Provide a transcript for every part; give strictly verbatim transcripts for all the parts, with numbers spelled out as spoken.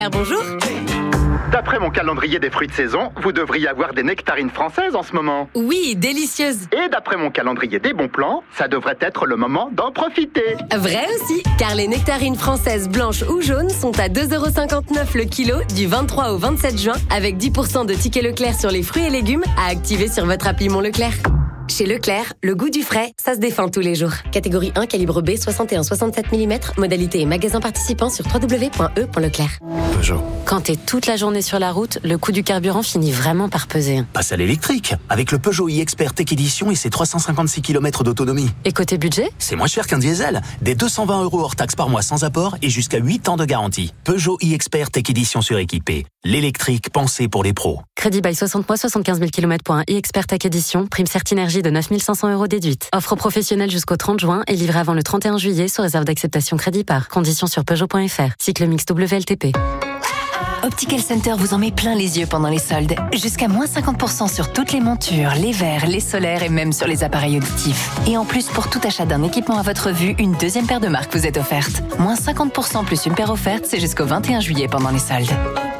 Bonjour. D'après mon calendrier des fruits de saison, vous devriez avoir des nectarines françaises en ce moment. Oui, délicieuses. Et d'après mon calendrier des bons plans, ça devrait être le moment d'en profiter. Vrai aussi, car les nectarines françaises blanches ou jaunes sont à deux euros cinquante-neuf le kilo du vingt-trois au vingt-sept juin, avec dix pour cent de tickets Leclerc sur les fruits et légumes à activer sur votre appli Mon Leclerc. Chez Leclerc, le goût du frais, ça se défend tous les jours. Catégorie un, calibre B, soixante et un virgule soixante-sept millimètres. Modalité et magasin participant sur w w w point e point leclerc. Peugeot. Quand t'es toute la journée sur la route, le coût du carburant finit vraiment par peser. Passe à l'électrique, avec le Peugeot e-Expert Tech Edition et ses trois cent cinquante-six kilomètres d'autonomie. Et côté budget ? C'est moins cher qu'un diesel. Des deux cent vingt euros hors taxe par mois sans apport et jusqu'à huit ans de garantie. Peugeot e-Expert Tech Edition suréquipé. L'électrique pensé pour les pros. Crédit bail soixante mois, soixante-quinze mille kilomètres pour un e-Expert Tech Edition. Prime Certinergie de neuf mille cinq cents euros déduite. Offre professionnelle jusqu'au trente juin et livrée avant le trente et un juillet sous réserve d'acceptation crédit par. Conditions sur Peugeot point f r. Cycle mix W L T P. Optical Center vous en met plein les yeux pendant les soldes. Jusqu'à moins cinquante pour cent sur toutes les montures, les verres, les solaires et même sur les appareils auditifs. Et en plus, pour tout achat d'un équipement à votre vue, une deuxième paire de marques vous est offerte. Moins cinquante pour cent plus une paire offerte, c'est jusqu'au vingt et un juillet pendant les soldes.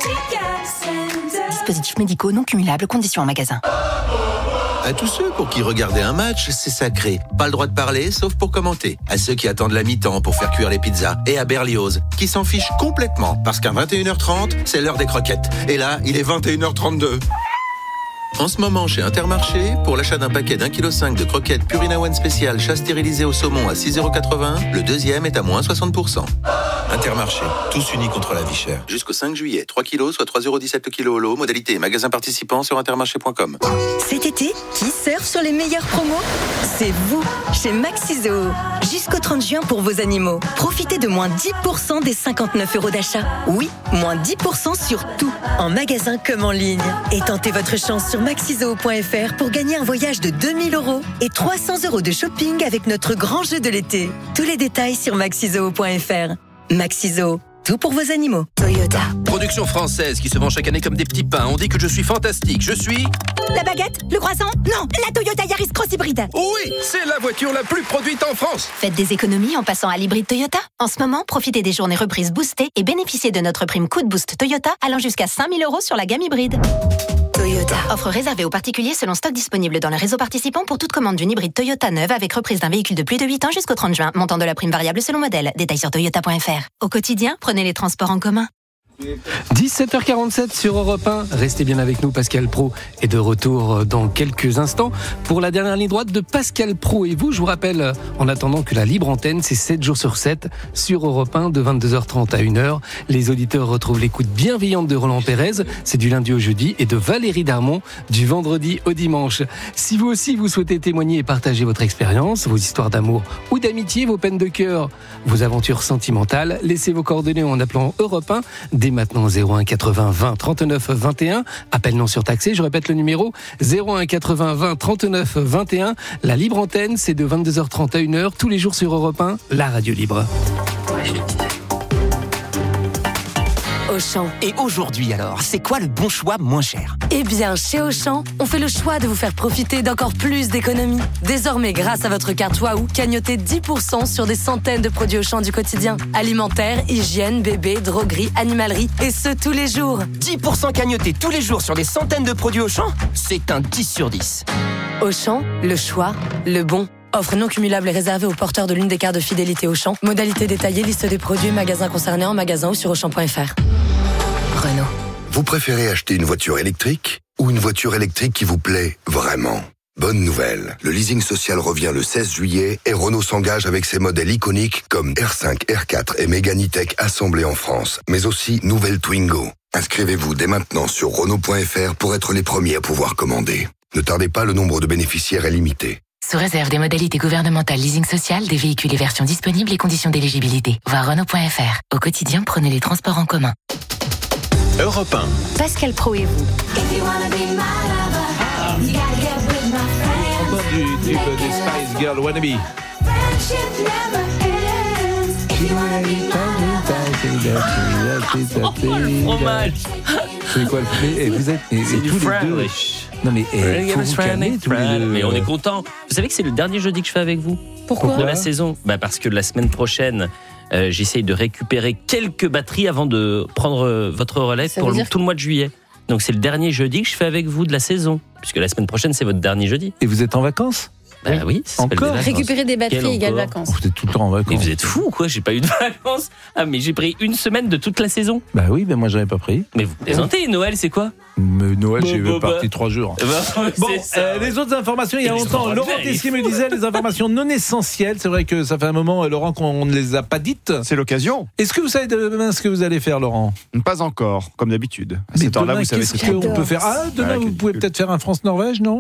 Dispositifs médicaux non cumulables, conditions en magasin. À tous ceux pour qui regarder un match, c'est sacré. Pas le droit de parler, sauf pour commenter. À ceux qui attendent la mi-temps pour faire cuire les pizzas. Et à Berlioz, qui s'en fichent complètement, parce qu'à vingt et une heures trente, c'est l'heure des croquettes. Et là, il est vingt et une heures trente-deux. En ce moment, chez Intermarché, pour l'achat d'un paquet d'un virgule cinq kilos de croquettes Purina One spécial chat stérilisé au saumon à six euros quatre-vingts, le deuxième est à moins soixante pour cent. Intermarché, tous unis contre la vie chère. Jusqu'au cinq juillet, trois kilos, soit trois euros dix-sept le kilo au lot. Modalité et magasin participant sur intermarché point com. Cet été, qui surfe sur les meilleures promos ? C'est vous, chez Maxi-Zoo. Jusqu'au trente juin pour vos animaux. Profitez de moins dix pour cent des cinquante-neuf euros d'achat. Oui, moins dix pour cent sur tout, en magasin comme en ligne. Et tentez votre chance sur maxizoo point f r pour gagner un voyage de deux mille euros et trois cents euros de shopping avec notre grand jeu de l'été. Tous les détails sur maxizoo point f r. Maxi-Zoo, tout pour vos animaux. Toyota. Production française qui se vend chaque année comme des petits pains. On dit que je suis fantastique. Je suis... La baguette? Le croissant? Non, la Toyota Yaris Cross Hybride. Oui, c'est la voiture la plus produite en France. Faites des économies en passant à l'hybride Toyota. En ce moment, profitez des journées reprises boostées et bénéficiez de notre prime coup de boost Toyota allant jusqu'à cinq mille euros sur la gamme hybride. Toyota. Offre réservée aux particuliers selon stock disponible dans le réseau participant pour toute commande d'une hybride Toyota neuve avec reprise d'un véhicule de plus de huit ans jusqu'au trente juin. Montant de la prime variable selon modèle. Détails sur toyota point f r. Au quotidien, prenez les transports en commun. dix-sept heures quarante-sept sur Europe un. Restez bien avec nous, Pascal Praud est de retour dans quelques instants pour la dernière ligne droite de Pascal Praud et vous. Je vous rappelle, en attendant que la libre antenne, c'est sept jours sur sept sur Europe un de vingt-deux heures trente à une heure. Les auditeurs retrouvent l'écoute bienveillante de Roland Pérez, c'est du lundi au jeudi, et de Valérie Darmon du vendredi au dimanche. Si vous aussi vous souhaitez témoigner et partager votre expérience, vos histoires d'amour ou d'amitié, vos peines de cœur, vos aventures sentimentales, laissez vos coordonnées en appelant Europe un dès maintenant zéro un quatre-vingts vingt trente-neuf vingt et un. Appel non surtaxé, je répète le numéro zéro un quatre-vingts vingt trente-neuf vingt et un. La libre antenne, c'est de vingt-deux heures trente à une heure, tous les jours sur Europe un, la radio libre. Ouais, je le disais. Auchan. Et aujourd'hui alors, c'est quoi le bon choix moins cher ? Eh bien, chez Auchan, on fait le choix de vous faire profiter d'encore plus d'économies. Désormais, grâce à votre carte Waouh, cagnotez dix pour cent sur des centaines de produits Auchan du quotidien. Alimentaire, hygiène, bébé, droguerie, animalerie, et ce tous les jours. dix pour cent cagnotés tous les jours sur des centaines de produits Auchan ? C'est un dix sur dix. Auchan, le choix, le bon. Offre non cumulable et réservée aux porteurs de l'une des cartes de fidélité Auchan. Modalité détaillée, liste des produits, magasins concernés en magasin ou sur auchan point f r. Renault. Vous préférez acheter une voiture électrique ou une voiture électrique qui vous plaît vraiment ? Bonne nouvelle, le leasing social revient le seize juillet et Renault s'engage avec ses modèles iconiques comme R cinq, R quatre et Mégane E-Tech assemblés en France, mais aussi nouvelle Twingo. Inscrivez-vous dès maintenant sur renault point f r pour être les premiers à pouvoir commander. Ne tardez pas, le nombre de bénéficiaires est limité. Sous réserve des modalités gouvernementales leasing social, des véhicules et versions disponibles et conditions d'éligibilité. Voir renault point f r. Au quotidien, prenez les transports en commun. Europe un. Pascal Praud et vous. On parle du tube des Spice Girls Wannabe. Oh, le fromage. C'est quoi le fruit? Et vous êtes et, c'est et du tous French. les deux. Non mais eh, faut vous calmer tous les deux. Mais on est content. Vous savez que c'est le dernier jeudi que je fais avec vous. Pourquoi De la saison. Bah parce que la semaine prochaine, Euh, j'essaye de récupérer quelques batteries avant de prendre euh, votre relais Ça pour veut le, dire tout le mois de juillet. Donc c'est le dernier jeudi que je fais avec vous de la saison, puisque la semaine prochaine c'est votre dernier jeudi. Et vous êtes en vacances ? Bah oui, ça s'appelle Encore des vacances. Récupérer des batteries Quel égale encore vacances. Vous êtes tout le temps en vacances. Mais vous êtes fous ou quoi ? J'ai pas eu de vacances. Ah mais j'ai pris une semaine de toute la saison. Bah oui, mais moi j'avais pas pris. Mais vous plaisantez, Noël c'est quoi ? Mais Noël, j'ai Bah, bah, parti bah. trois jours. Bah, Bon, c'est ça, euh, ouais. les autres informations, il y a Et les longtemps, enfants Laurent de Tessier me disait les informations non essentielles. C'est vrai que ça fait un moment, euh, Laurent, qu'on ne les a pas dites. C'est l'occasion. Est-ce que vous savez demain ce que vous allez faire, Laurent ? Pas encore, comme d'habitude. À Mais cette heure-là, demain, vous savez, qu'est-ce c'est qu'on peut faire ? Ah, demain, Voilà, vous quel- pouvez peut-être faire un France-Norvège, non ?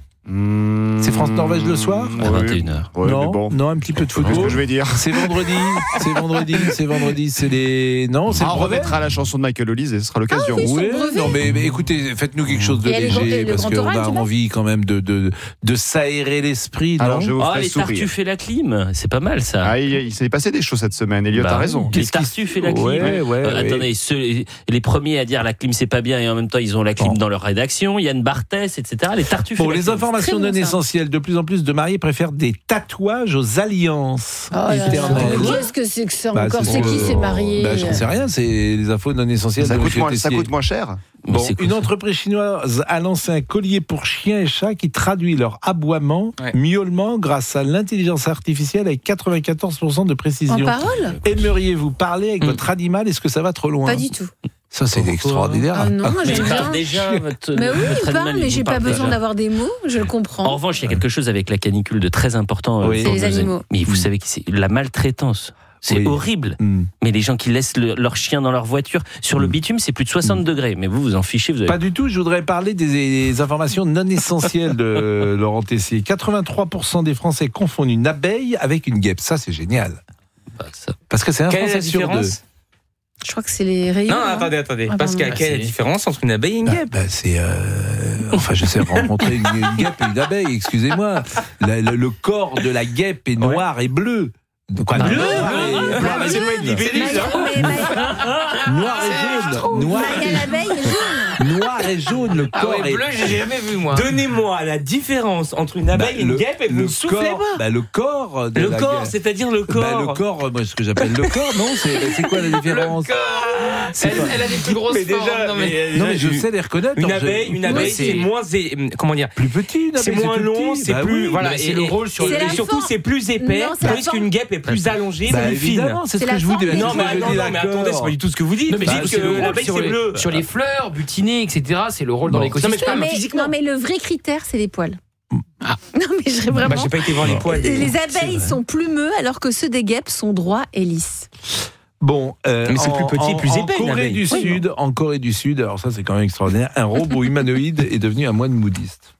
C'est France-Norvège le soir ? À vingt et une heures. Ouais, non, mais bon. non, un petit peu de Qu'est-ce football. que je vais dire ? C'est vendredi, c'est vendredi, c'est vendredi, c'est les. Non, c'est Ah, le on brevet. remettra la chanson de Michael Olise et ce sera l'occasion. Ah oui, Oui, sur le brevet. non mais, mais écoutez, faites-nous quelque chose de Et il y a le grand- léger et le parce grand qu'on oral, a tu vois envie quand même de, de, de s'aérer l'esprit. Non Alors je vous Ah ferai les sourire. Tartuffes et la clim, c'est pas mal ça. Ah, il, il s'est passé des choses cette semaine, Elliot Bah a raison. oui, Les Tartuffes et la clim. Ouais, ouais, Euh, ouais. Attendez, ceux, les premiers à dire la clim c'est pas bien et en même temps ils ont la clim Bon. dans leur rédaction, Yann Barthès, et cetera. Les Tartuffes Bon, et la les clim. informations Très non bon, ça. essentielles, de plus en plus de mariés préfèrent des tatouages aux alliances Oh là là. éternelles. Qu'est-ce que c'est que ça Bah, encore c'est C'est pour, qui euh, s'est marié bah, J'en sais rien, c'est les infos non essentielles Ça de coûte, Monsieur moins, ça Tessier. coûte moins cher. Mais Bon, c'est quoi, une ça entreprise chinoise a lancé un collier pour chiens et chats qui traduit leur aboiement, Ouais. miaulement, grâce à l'intelligence artificielle avec quatre-vingt-quatorze pour cent de précision. En parole Aimeriez-vous parler avec Mm. votre animal ? Est-ce que ça va trop loin ? Pas du tout. Ça, c'est Pourquoi extraordinaire. Ah non, moi Mais j'aime il parle bien. déjà, votre, Mais oui, votre il animal, parle, il mais vous j'ai pas parle besoin déjà. d'avoir des mots, je le En comprends. revanche, il y a quelque chose avec la canicule de très important. euh, Oui. pour C'est les nos animaux. amis. Mais vous savez que c'est la maltraitance. C'est Oui. horrible. Mm. Mais les gens qui laissent le- leur chien dans leur voiture, sur le bitume, c'est plus de soixante degrés. Mais vous, vous en fichez. Vous avez... Pas du tout, je voudrais parler des, des informations non essentielles de Laurent Tessier. quatre-vingt-trois pour cent des Français confondent une abeille avec une guêpe. Ça, c'est génial. Bah, ça- Parce que c'est un Quelle est la Français sur deux. différence ? Je crois que c'est les rayons. Non, hein. attendez, attendez. Ah, Parce pardon. qu'à quelle est la c'est- différence entre une abeille et une Bah, guêpe bah, c'est. euh, Enfin, je sais rencontrer une, une guêpe et une abeille, excusez-moi. La- le, le corps de la guêpe est noir et bleu. De quoi, Bleu, noir bleu, et- bleu, noir mais et c'est pas une jaune. libellule, Mais Maya- Noir et jaune. Noir Maya l'abeille est jaune. et, noir et jaune, le Ah corps ouais, est. bleu, j'ai jamais vu moi. Donnez-moi la différence entre une abeille Bah, et une le- guêpe et vous le ne soufflez corps- pas. bah, le corps de Le la corps, guêpe. c'est-à-dire le corps. Bah, le corps, moi, ce que j'appelle le corps, non c'est, c'est quoi la différence C'est Elle, pas- elle a des plus grosses Mais déjà, formes. Non, mais, mais- Non, mais je sais les reconnaître. Une alors je- abeille, une Ouais, abeille, c'est c'est moins, é- comment dire, plus petit, une c'est abeille, moins tout long, petit. c'est Bah plus, oui, voilà, mais et, c'est le rôle sur et C'est la surtout forme. c'est plus épais, Non, c'est la tandis forme. qu'une guêpe est plus allongée, Bah plus fine. évidemment, c'est ce C'est que la je vous dis. forme. mais Non, c'est mais ce que je attends, dis, non, mais d'accord. attendez, c'est pas du tout ce que vous dites. Non, mais Vous c'est dites c'est le que rôle l'abeille sur c'est les- bleu. Sur les fleurs, butiner, et cetera, c'est le rôle dans Bon. l'écosystème. Non, mais je parle mais, physiquement. non, mais le vrai critère, c'est les poils. Ah. Non, mais j'ai vraiment. Bah, j'ai pas été voir les poils. des- Les C'est abeilles vrai. sont plumeux alors que ceux des guêpes sont droits et lisses. Bon, euh, Mais c'est en- plus petit et en- plus en épais, une Corée abeille. du Oui, Sud, en Corée du Sud, alors ça c'est quand même extraordinaire, un robot humanoïde est devenu un moine bouddhiste.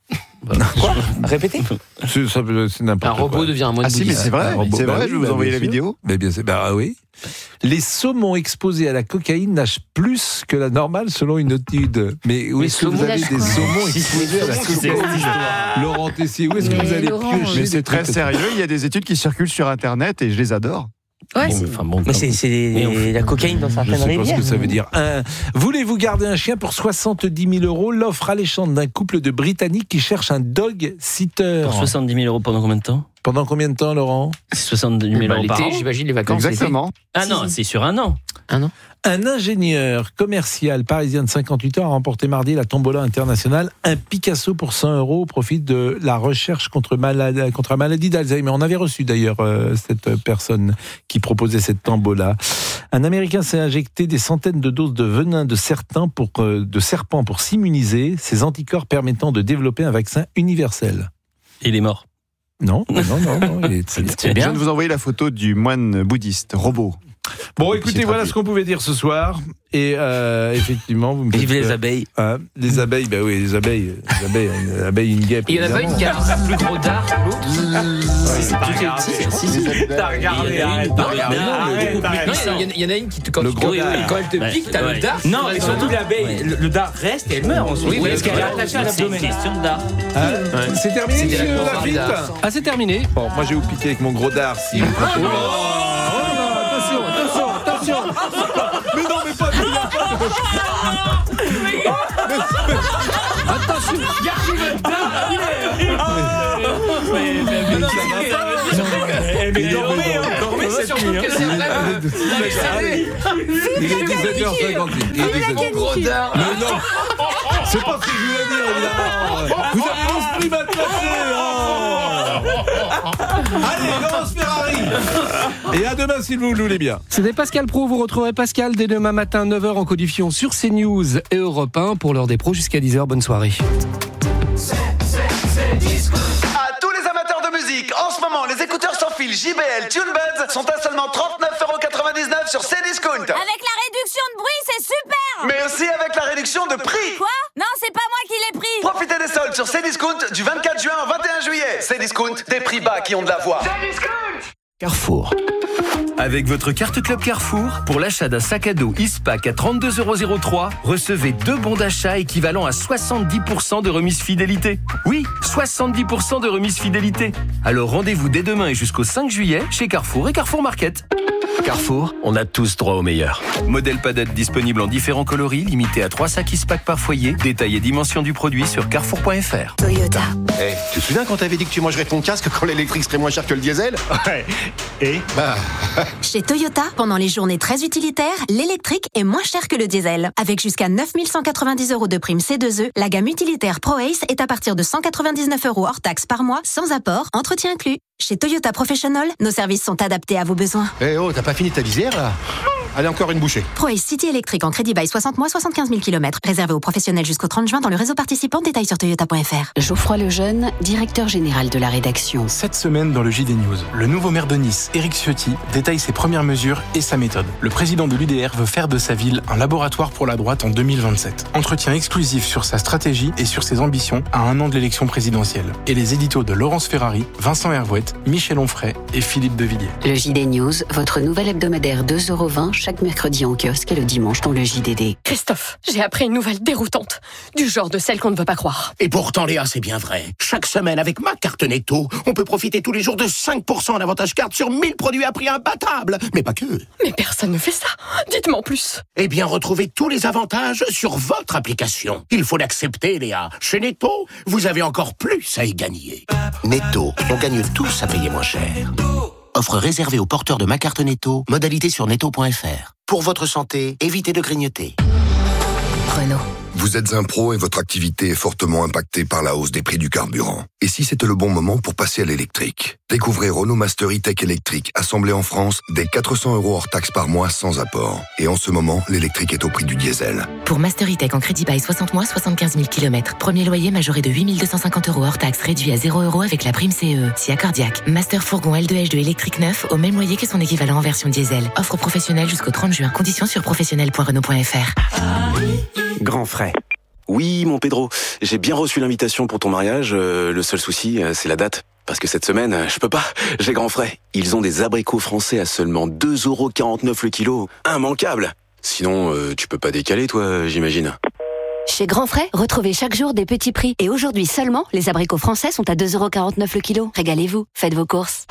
Quoi Répétez. C'est, ça, c'est n'importe Un quoi. robot devient un moine Ah si, mais bouddhiste. c'est vrai, Un robot, c'est bah vrai, oui, je vais vous bah, envoyer bien la sûr. vidéo. Mais bien sûr, bah oui. Les saumons exposés à la cocaïne nagent plus que la normale selon une étude. Mais où Les est-ce que vous saumons avez nagent des quoi saumons Si, exposés à la c'est- c'est- cocaïne Laurent Tessier, où est-ce que Mais vous allez Laurent, piocher Mais des c'est très trucs- sérieux, il y a des études qui circulent sur Internet et je les adore. Ouais, Bon, c'est- enfin, bon, Mais c'est c'est Mais on- la cocaïne dans Je certaines sais pas ce rivières. que ça veut dire. Un, voulez-vous garder un chien pour soixante-dix mille euros? L'offre alléchante d'un couple de Britanniques qui cherche un dog sitter. Pour soixante-dix mille euros pendant combien de temps? Pendant combien de temps, Laurent? C'est soixante-dix mille Bah, euros par l'été, an. j'imagine les vacances. Exactement. Ah non, c'est sur un an. Un an. Un ingénieur commercial parisien de cinquante-huit ans a remporté mardi la tombola internationale, un Picasso pour cent euros au profit de la recherche contre, malade, contre la maladie d'Alzheimer. On avait reçu d'ailleurs euh, cette personne qui proposait cette tombola. Un Américain s'est injecté des centaines de doses de venin de serpents pour, euh, de serpents pour s'immuniser, ces anticorps permettant de développer un vaccin universel. Il est mort. Non, non, non, non, il est- C'est Je bien. viens de vous envoyer la photo du moine bouddhiste, robot. Bon, C'est écoutez, voilà traduit. ce qu'on pouvait dire ce soir. Et euh, effectivement, vous me Vive faites, les euh, abeilles. hein, les abeilles, bah oui, les abeilles, les abeilles, une abeille, une guêpe. Et il n'y en a pas une qui a un plus gros dard que l'autre. T'as regardé, arrête, t'as regardé, arrête, Non, arrête. il y en a- il y en a une qui te quand, Le tu- gros quand- dard. quand elle te Ouais, pique, t'as ouais. le dard. Non, mais surtout l'abeille, le, le dard reste et elle meurt ensuite. Oui, oui, parce qu'elle est attachée à C'est une l'abdomen. question de dard. Hein c'est terminé, C'était la monsieur course Lafitte dard. ? Ah, c'est terminé. Bon, moi je vais vous piquer avec mon gros dard si vous Oh non, attention, attention, attention. Mais non, mais pas Attention, gardez votre dard. Mais non, mais elle met dormée, hein, dormée cette nuit. Surtout que c'est- là, Il est dix-sept heures cinquante-huit. Il est dix-sept heures. Mais non, c'est pas ce que je voulais dire, évidemment. Vous avez tous pris ma classée. Allez, Laurence Ferrari. Et à demain, si vous le voulez bien. C'était Pascal Pro. Vous retrouverez Pascal dès demain matin, neuf heures en codification sur CNews et Europe un pour l'heure des pros jusqu'à dix heures. Bonne soirée. À tous les amateurs de musique, en ce moment, les écouteurs sans fil J B L TuneBuds sont à seulement trente-neuf euros quatre-vingt-dix-neuf sur Cdiscount. Avec la réduction de bruit, c'est super. Mais aussi avec la réduction de prix. Quoi? Non, c'est pas moi qui l'ai pris. Profitez des soldes sur Cdiscount du vingt-quatre juin au vingt et un juillet. Cdiscount, des prix bas qui ont de la voix. Cdiscount. Carrefour. Avec votre carte Club Carrefour, pour l'achat d'un sac à dos Ispac à trente-deux euros trois, recevez deux bons d'achat équivalent à soixante-dix pour cent de remise fidélité. Oui, soixante-dix pour cent de remise fidélité. Alors rendez-vous dès demain et jusqu'au cinq juillet chez Carrefour et Carrefour Market. Carrefour, on a tous droit au meilleur. Modèle padette disponible en différents coloris, limité à trois sacs Ispac par foyer. Détail et dimension du produit sur carrefour point f r. Toyota. Hey, tu te souviens quand t'avais dit que tu mangerais ton casque quand l'électrique serait moins cher que le diesel? Ouais. Et bah... Chez Toyota, pendant les journées très utilitaires, l'électrique est moins cher que le diesel. Avec jusqu'à neuf mille cent quatre-vingt-dix euros de prime C deux E, la gamme utilitaire ProAce est à partir de cent quatre-vingt-dix-neuf euros hors taxe par mois, sans apport, entretien inclus. Chez Toyota Professional, nos services sont adaptés à vos besoins. Eh hey oh, t'as pas fini ta visière là? Allez, encore une bouchée. ProAce City électrique en crédit bail soixante mois, soixante-quinze mille kilomètres. Réservé aux professionnels jusqu'au trente juin dans le réseau participant. Détails sur toyota point f r. Geoffroy Lejeune, directeur général de la rédaction. Cette semaine dans le J D News, le nouveau maire de Nice, Éric Ciotti, détaille ses premières mesures et sa méthode. Le président de l'U D R veut faire de sa ville un laboratoire pour la droite en deux mille vingt-sept. Entretien exclusif sur sa stratégie et sur ses ambitions à un an de l'élection présidentielle. Et les éditos de Laurence Ferrari, Vincent Hervouette, Michel Onfray et Philippe Devilliers. Le J D News, votre nouvel hebdomadaire deux euros vingt chaque mercredi en kiosque et le dimanche dans le J D D. Christophe, j'ai appris une nouvelle déroutante, du genre de celle qu'on ne veut pas croire. Et pourtant, Léa, c'est bien vrai. Chaque semaine, avec ma carte Netto, on peut profiter tous les jours de cinq pour cent d'avantage carte sur mille produits à prix imbattable. Mais pas que. Mais personne ne fait ça. Dites-moi en plus. Eh bien, retrouvez tous les avantages sur votre application. Il faut l'accepter, Léa. Chez Netto, vous avez encore plus à y gagner. Netto, on gagne tous à payer moins cher. Offre réservée aux porteurs de ma carte Netto, modalité sur netto point f r. Pour votre santé, évitez de grignoter. Renault. Vous êtes un pro et votre activité est fortement impactée par la hausse des prix du carburant. Et si c'était le bon moment pour passer à l'électrique? Découvrez Renault Master E-Tech électrique, assemblé en France, dès quatre cents euros hors taxe par mois sans apport. Et en ce moment, l'électrique est au prix du diesel. Pour Master E-Tech en crédit bail soixante mois, soixante-quinze mille kilomètres. Premier loyer majoré de huit mille deux cent cinquante euros hors taxe, réduit à zéro euros avec la prime C E. Si accordiaque. Master fourgon L deux H deux électrique neuf au même loyer que son équivalent en version diesel. Offre professionnelle jusqu'au trente juin. Conditions sur professionnel point renault point f r. Grand frais. Oui, mon Pedro, j'ai bien reçu l'invitation pour ton mariage. Euh, le seul souci, euh, c'est la date. Parce que cette semaine, euh, je peux pas, j'ai grand frais. Ils ont des abricots français à seulement deux euros quarante-neuf le kilo. Immanquable. Sinon, euh, tu peux pas décaler, toi, j'imagine. Chez Grand Frais, retrouvez chaque jour des petits prix. Et aujourd'hui seulement, les abricots français sont à deux euros quarante-neuf le kilo. Régalez-vous, faites vos courses.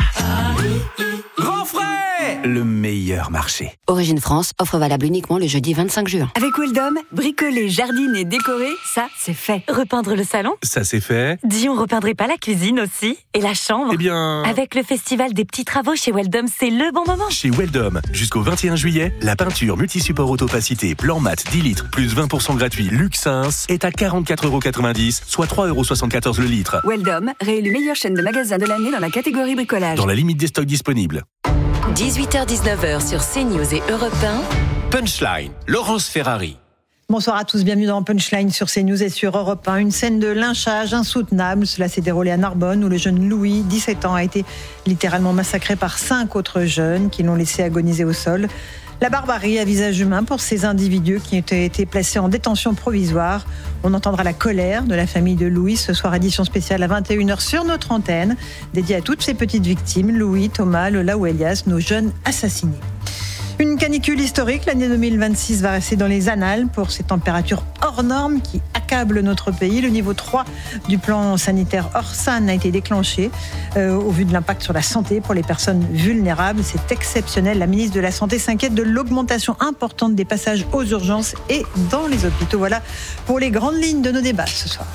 Grand Frais, le meilleur marché. Origine France, offre valable uniquement le jeudi vingt-cinq juin. Avec Weldom, bricoler, jardiner, décorer, ça, c'est fait. Repeindre le salon? Ça, c'est fait. Dis, on repeindrait pas la cuisine aussi? Et la chambre? Eh bien... Avec le festival des petits travaux chez Weldom, c'est le bon moment. Chez Weldom, jusqu'au vingt et un juillet, la peinture multisupport autopacité plan mat dix litres plus vingt pour cent gratuit Luxins est à quarante-quatre euros quatre-vingt-dix, soit trois euros soixante-quatorze le litre. Weldom, réélu meilleure chaîne de magasins de l'année dans la catégorie bricolage. Dans la limite des stocks disponibles. dix-huit heures dix-neuf heures sur CNews et Europe un. Punchline, Laurence Ferrari. Bonsoir à tous, bienvenue dans Punchline sur CNews et sur Europe un. Une scène de lynchage insoutenable, cela s'est déroulé à Narbonne où le jeune Louis, dix-sept ans, a été littéralement massacré par cinq autres jeunes qui l'ont laissé agoniser au sol. La barbarie à visage humain pour ces individus qui ont été placés en détention provisoire. On entendra la colère de la famille de Louis ce soir, édition spéciale à vingt et une heures sur notre antenne, dédiée à toutes ces petites victimes, Louis, Thomas, Lola ou Elias, nos jeunes assassinés. Une canicule historique, l'année deux mille vingt-six va rester dans les annales pour ces températures hors normes qui accablent notre pays. Le niveau trois du plan sanitaire Orsan a été déclenché euh, au vu de l'impact sur la santé pour les personnes vulnérables. C'est exceptionnel. La ministre de la Santé s'inquiète de l'augmentation importante des passages aux urgences et dans les hôpitaux. Voilà pour les grandes lignes de nos débats ce soir.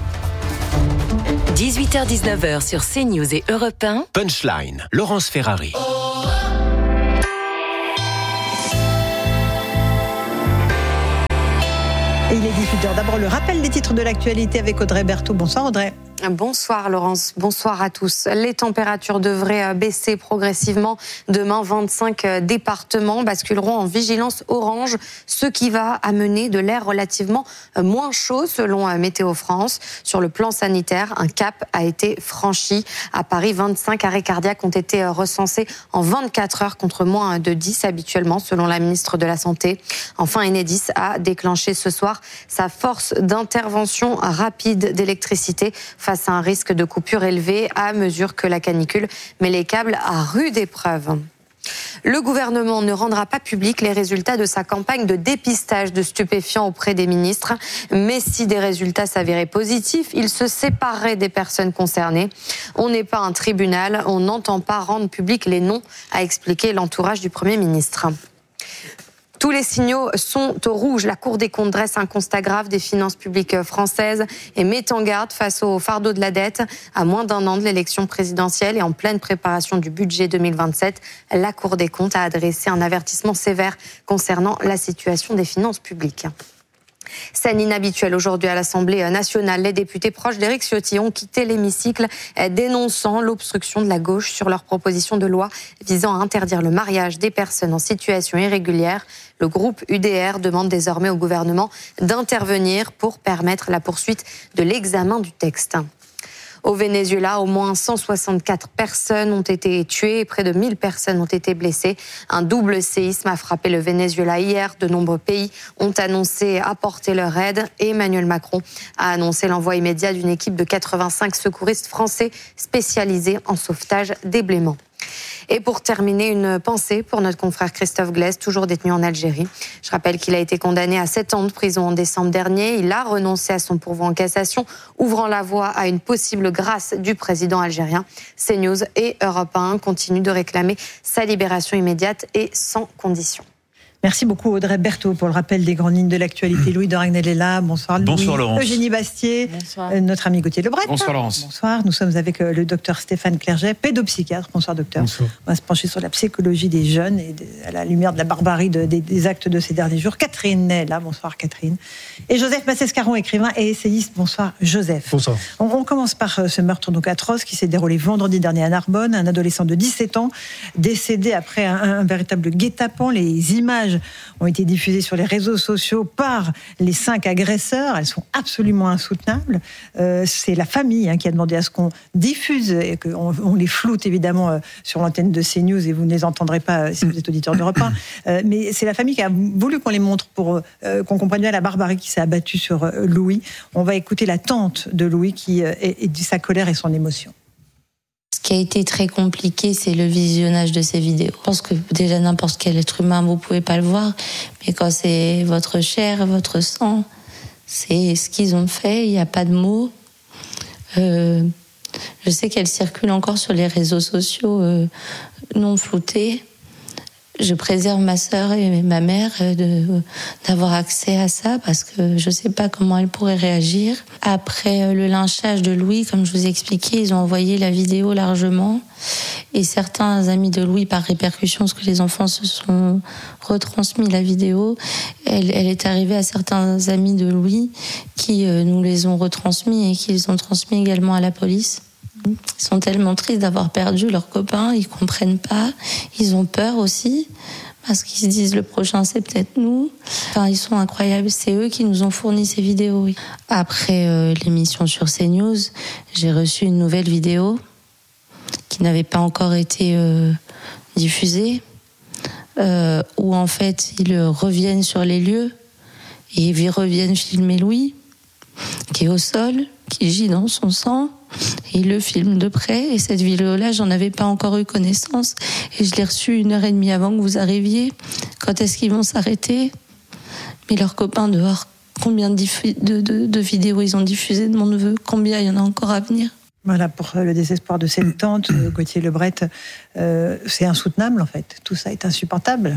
dix-huit heures dix-neuf heures sur CNews et Europe un. Punchline, Laurence Ferrari. Et il est dix-huit heures. D'abord, le rappel des titres de l'actualité avec Audrey Berthaud. Bonsoir Audrey. Bonsoir Laurence, bonsoir à tous. Les températures devraient baisser progressivement. Demain, vingt-cinq départements basculeront en vigilance orange, ce qui va amener de l'air relativement moins chaud selon Météo France. Sur le plan sanitaire, un cap a été franchi. À Paris, vingt-cinq arrêts cardiaques ont été recensés en vingt-quatre heures contre moins de dix habituellement selon la ministre de la Santé. Enfin, Enedis a déclenché ce soir sa force d'intervention rapide d'électricité face à un risque de coupure élevé à mesure que la canicule met les câbles à rude épreuve. Le gouvernement ne rendra pas public les résultats de sa campagne de dépistage de stupéfiants auprès des ministres. Mais si des résultats s'avéraient positifs, il se séparerait des personnes concernées. On n'est pas un tribunal, on n'entend pas rendre public les noms, a expliqué l'entourage du Premier ministre. Tous les signaux sont au rouge. La Cour des comptes dresse un constat grave des finances publiques françaises et met en garde face au fardeau de la dette. À moins d'un an de l'élection présidentielle et en pleine préparation du budget deux mille vingt-sept, la Cour des comptes a adressé un avertissement sévère concernant la situation des finances publiques. Scène inhabituelle aujourd'hui à l'Assemblée nationale. Les députés proches d'Éric Ciotti ont quitté l'hémicycle dénonçant l'obstruction de la gauche sur leur proposition de loi visant à interdire le mariage des personnes en situation irrégulière. Le groupe U D R demande désormais au gouvernement d'intervenir pour permettre la poursuite de l'examen du texte. Au Venezuela, au moins cent soixante-quatre personnes ont été tuées et près de mille personnes ont été blessées. Un double séisme a frappé le Venezuela hier. De nombreux pays ont annoncé apporter leur aide. Et Emmanuel Macron a annoncé l'envoi immédiat d'une équipe de quatre-vingt-cinq secouristes français spécialisés en sauvetage des blêments. Et pour terminer, une pensée pour notre confrère Christophe Glaise, toujours détenu en Algérie. Je rappelle qu'il a été condamné à sept ans de prison en décembre dernier. Il a renoncé à son pourvoi en cassation, ouvrant la voie à une possible grâce du président algérien. CNews et Europe un continuent de réclamer sa libération immédiate et sans condition. Merci beaucoup Audrey Berthaud pour le rappel des grandes lignes de l'actualité. Louis de Ragnel est là. Bonsoir Louis. Bonsoir Laurence. Eugénie Bastier. Bonsoir. Notre ami Gauthier Lebret. Bonsoir Laurence. Bonsoir. Nous sommes avec le docteur Stéphane Clerget, pédopsychiatre. Bonsoir docteur. Bonsoir. On va se pencher sur la psychologie des jeunes et de, à la lumière de la barbarie de, des, des actes de ces derniers jours. Catherine est là. Bonsoir Catherine. Et Joseph Massescaron, écrivain et essayiste. Bonsoir Joseph. Bonsoir. On, on commence par ce meurtre donc atroce qui s'est déroulé vendredi dernier à Narbonne. Un adolescent de dix-sept ans décédé après un, un véritable guet-apens. Les images ont été diffusées sur les réseaux sociaux par les cinq agresseurs. Elles sont absolument insoutenables. Euh, c'est la famille hein, qui a demandé à ce qu'on diffuse et qu'on on les floute évidemment euh, sur l'antenne de CNews et vous ne les entendrez pas euh, si vous êtes auditeur d'Europe un. Euh, mais c'est la famille qui a voulu qu'on les montre pour euh, qu'on comprenne bien la barbarie qui s'est abattue sur euh, Louis. On va écouter la tante de Louis qui euh, est, est dit sa colère et son émotion. Ce qui a été très compliqué, c'est le visionnage de ces vidéos. Je pense que déjà n'importe quel être humain, vous pouvez pas le voir, mais quand c'est votre chair, votre sang, c'est ce qu'ils ont fait, il n'y a pas de mots. Euh, je sais qu'elles circulent encore sur les réseaux sociaux euh, non floutés. Je préserve ma sœur et ma mère de, d'avoir accès à ça parce que je ne sais pas comment elles pourraient réagir. Après le lynchage de Louis, comme je vous ai expliqué, ils ont envoyé la vidéo largement. Et certains amis de Louis, par répercussion, parce que les enfants se sont retransmis la vidéo, elle, elle est arrivée à certains amis de Louis qui nous les ont retransmis et qui les ont transmis également à la police. Ils sont tellement tristes d'avoir perdu leurs copains, ils comprennent pas, ils ont peur aussi, parce qu'ils se disent le prochain c'est peut-être nous. Enfin, ils sont incroyables, c'est eux qui nous ont fourni ces vidéos. Après euh, l'émission sur CNews, j'ai reçu une nouvelle vidéo qui n'avait pas encore été euh, diffusée, euh, où en fait ils reviennent sur les lieux et ils reviennent filmer Louis, qui est au sol, qui gît dans son sang. Et il le filme de près, et cette vidéo-là, j'en avais pas encore eu connaissance, et je l'ai reçue une heure et demie avant que vous arriviez. Quand est-ce qu'ils vont s'arrêter? Mais leurs copains dehors, combien de, diffu- de, de, de vidéos ils ont diffusées de mon neveu? Combien il y en a encore à venir? Voilà, pour le désespoir de cette tante, Gauthier Lebret, euh, c'est insoutenable en fait, tout ça est insupportable.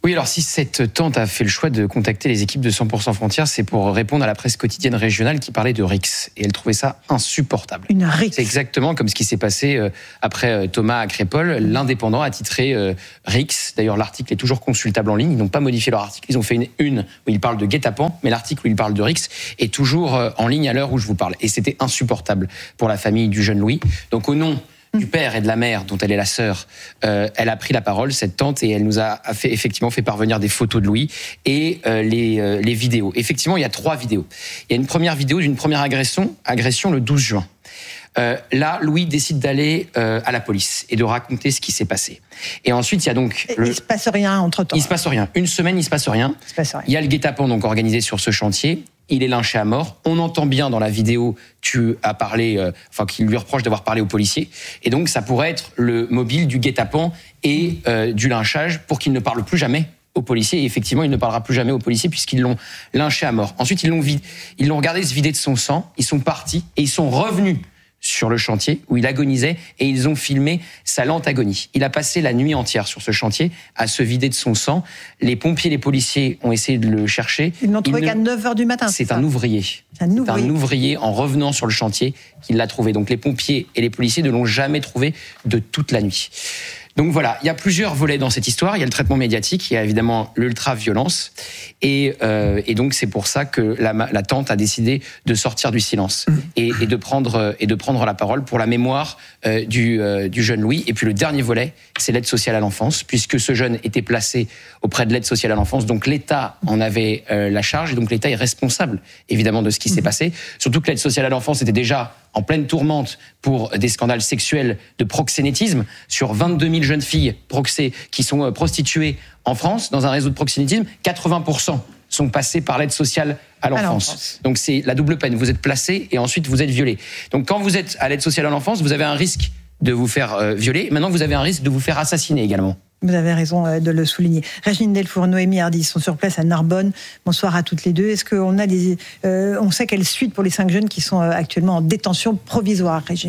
Oui, alors si cette tante a fait le choix de contacter les équipes de cent pour cent Frontières, c'est pour répondre à la presse quotidienne régionale qui parlait de Rix. Et elle trouvait ça insupportable. Une Rix. C'est exactement comme ce qui s'est passé après Thomas à Crépol. L'Indépendant a titré Rix. D'ailleurs, l'article est toujours consultable en ligne. Ils n'ont pas modifié leur article. Ils ont fait une une où ils parlent de guet-apens, mais l'article où ils parlent de Rix est toujours en ligne à l'heure où je vous parle. Et c'était insupportable pour la famille du jeune Louis. Donc au nom du père et de la mère dont elle est la sœur, euh, elle a pris la parole, cette tante, et elle nous a, a fait, effectivement fait parvenir des photos de Louis et euh, les, euh, les vidéos. Effectivement, il y a trois vidéos. Il y a une première vidéo d'une première agression, agression le douze juin. Euh, là, Louis décide d'aller euh, à la police et de raconter ce qui s'est passé. Et ensuite, il y a donc... Le... Il se passe rien entre-temps. Il se passe rien. Une semaine, il se passe rien. Il se passe rien. Il y a le guet-apens donc organisé sur ce chantier. Il est lynché à mort. On entend bien dans la vidéo, tu as parlé, euh, enfin qu'il lui reproche d'avoir parlé aux policiers. Et donc, ça pourrait être le mobile du guet-apens et euh, du lynchage pour qu'il ne parle plus jamais aux policiers. Et effectivement, il ne parlera plus jamais aux policiers puisqu'ils l'ont lynché à mort. Ensuite, ils l'ont vid- ils l'ont regardé se vider de son sang. Ils sont partis et ils sont revenus sur le chantier où il agonisait et ils ont filmé sa lente agonie. Il a passé la nuit entière sur ce chantier à se vider de son sang. Les pompiers, les policiers ont essayé de le chercher. Ils n'ont trouvé ne... qu'à neuf heures du matin. C'est, c'est un ouvrier. C'est un ouvrier. C'est un ouvrier en revenant sur le chantier qu'il l'a trouvé. Donc les pompiers et les policiers ne l'ont jamais trouvé de toute la nuit. Donc voilà, il y a plusieurs volets dans cette histoire. Il y a le traitement médiatique, il y a évidemment l'ultra-violence. Et, euh, et donc c'est pour ça que la, la tante a décidé de sortir du silence et, et, de, prendre, et de prendre la parole pour la mémoire euh, du, euh, du jeune Louis. Et puis le dernier volet, c'est l'aide sociale à l'enfance, puisque ce jeune était placé auprès de l'aide sociale à l'enfance. Donc l'État en avait euh, la charge et donc l'État est responsable évidemment de ce qui s'est passé. Surtout que l'aide sociale à l'enfance était déjà en pleine tourmente pour des scandales sexuels de proxénétisme sur vingt-deux mille jeunes filles proxé, qui sont prostituées en France, dans un réseau de proxénétisme, quatre-vingts pour cent sont passés par l'aide sociale à l'enfance. À l'enfance. Donc c'est la double peine. Vous êtes placé et ensuite vous êtes violé. Donc quand vous êtes à l'aide sociale à l'enfance, vous avez un risque de vous faire euh, violer. Maintenant, vous avez un risque de vous faire assassiner également. Vous avez raison de le souligner. Régine Delfour, Noémie Hardy sont sur place à Narbonne. Bonsoir à toutes les deux. Est-ce qu'on a des, euh, on sait quelle suite pour les cinq jeunes qui sont actuellement en détention provisoire, Régine ?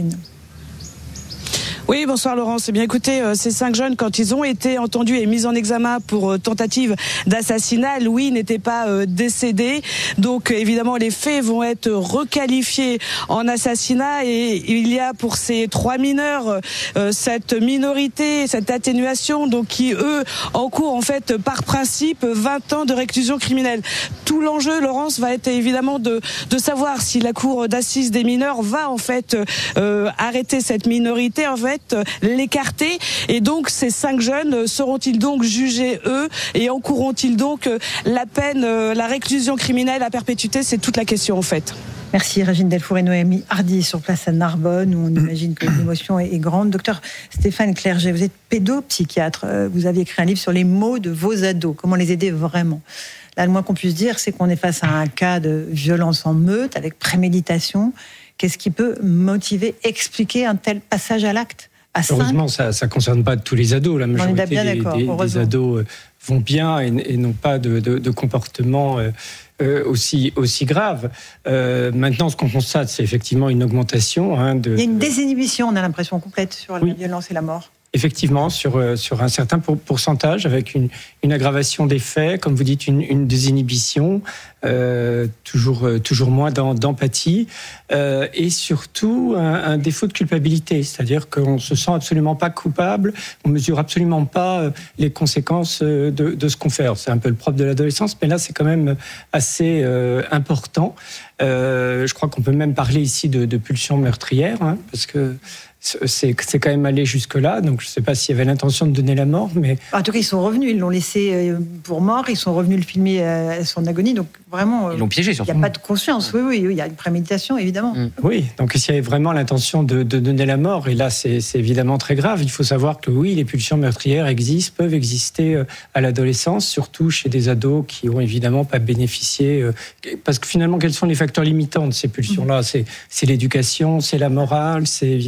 Oui, bonsoir Laurence. Eh bien, écoutez, euh, ces cinq jeunes, quand ils ont été entendus et mis en examen pour euh, tentative d'assassinat, Louis n'était pas euh, décédé. Donc, euh, évidemment, les faits vont être requalifiés en assassinat. Et il y a pour ces trois mineurs euh, cette minorité, cette atténuation, donc qui eux encourent en fait par principe vingt ans de réclusion criminelle. Tout l'enjeu, Laurence, va être évidemment de de savoir si la cour d'assises des mineurs va en fait euh, arrêter cette minorité, en fait l'écarter, et donc ces cinq jeunes seront-ils donc jugés eux et encourront-ils donc la peine, la réclusion criminelle à perpétuité? C'est toute la question en fait. Merci Régine Delfour et Noémie Hardy sur place à Narbonne, où on imagine que l'émotion est grande. Docteur Stéphane Clerget, vous êtes pédopsychiatre, vous avez écrit un livre sur les maux de vos ados, comment les aider vraiment. Là, le moins qu'on puisse dire, c'est qu'on est face à un cas de violence en meute, avec préméditation. Qu'est-ce qui peut motiver, expliquer un tel passage à l'acte à Heureusement, ça ne concerne pas tous les ados. La majorité des, des, des ados vont bien et, et n'ont pas de, de, de comportement euh, aussi, aussi grave. Euh, maintenant, ce qu'on constate, c'est effectivement une augmentation. Hein, de, Il y a une désinhibition, on a l'impression, complète sur oui. la violence et la mort. Effectivement, sur, sur un certain pourcentage, avec une, une aggravation des faits, comme vous dites, une, une désinhibition, euh, toujours, toujours moins d'empathie, euh, et surtout un, un défaut de culpabilité, c'est-à-dire qu'on ne se sent absolument pas coupable, on ne mesure absolument pas les conséquences de, de ce qu'on fait. Alors, c'est un peu le propre de l'adolescence, mais là, c'est quand même assez euh, important. Euh, je crois qu'on peut même parler ici de, de pulsion meurtrière, hein, parce que C'est, c'est quand même allé jusque-là, donc je ne sais pas s'il y avait l'intention de donner la mort, mais... En tout cas, ils sont revenus, ils l'ont laissé pour mort, ils sont revenus le filmer à son agonie, donc vraiment... Ils l'ont piégé, surtout. Il n'y a pas de conscience, oui, oui, oui, il y a une préméditation, évidemment. Mmh. Oui, donc s'il y avait vraiment l'intention de, de donner la mort, et là, c'est, c'est évidemment très grave, il faut savoir que oui, les pulsions meurtrières existent, peuvent exister à l'adolescence, surtout chez des ados qui ont évidemment pas bénéficié... Parce que finalement, quels sont les facteurs limitants de ces pulsions-là ? Mmh. c'est, c'est l'éducation, c'est la morale, c'est évidemment...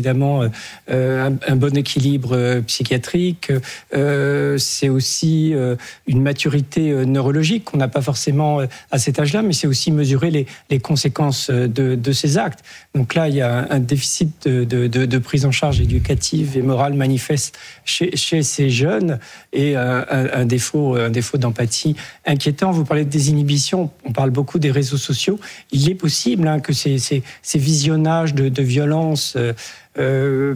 euh, un, un bon équilibre euh, psychiatrique. Euh, c'est aussi euh, une maturité euh, neurologique qu'on n'a pas forcément euh, à cet âge-là, mais c'est aussi mesurer les, les conséquences de, de ces actes. Donc là, il y a un déficit de, de, de, de prise en charge éducative et morale manifeste chez, chez ces jeunes et un, un, un défaut, un défaut d'empathie inquiétant. Vous parlez de désinhibition, on parle beaucoup des réseaux sociaux. Il est possible hein, que ces, ces, ces visionnages de, de violence euh, euh,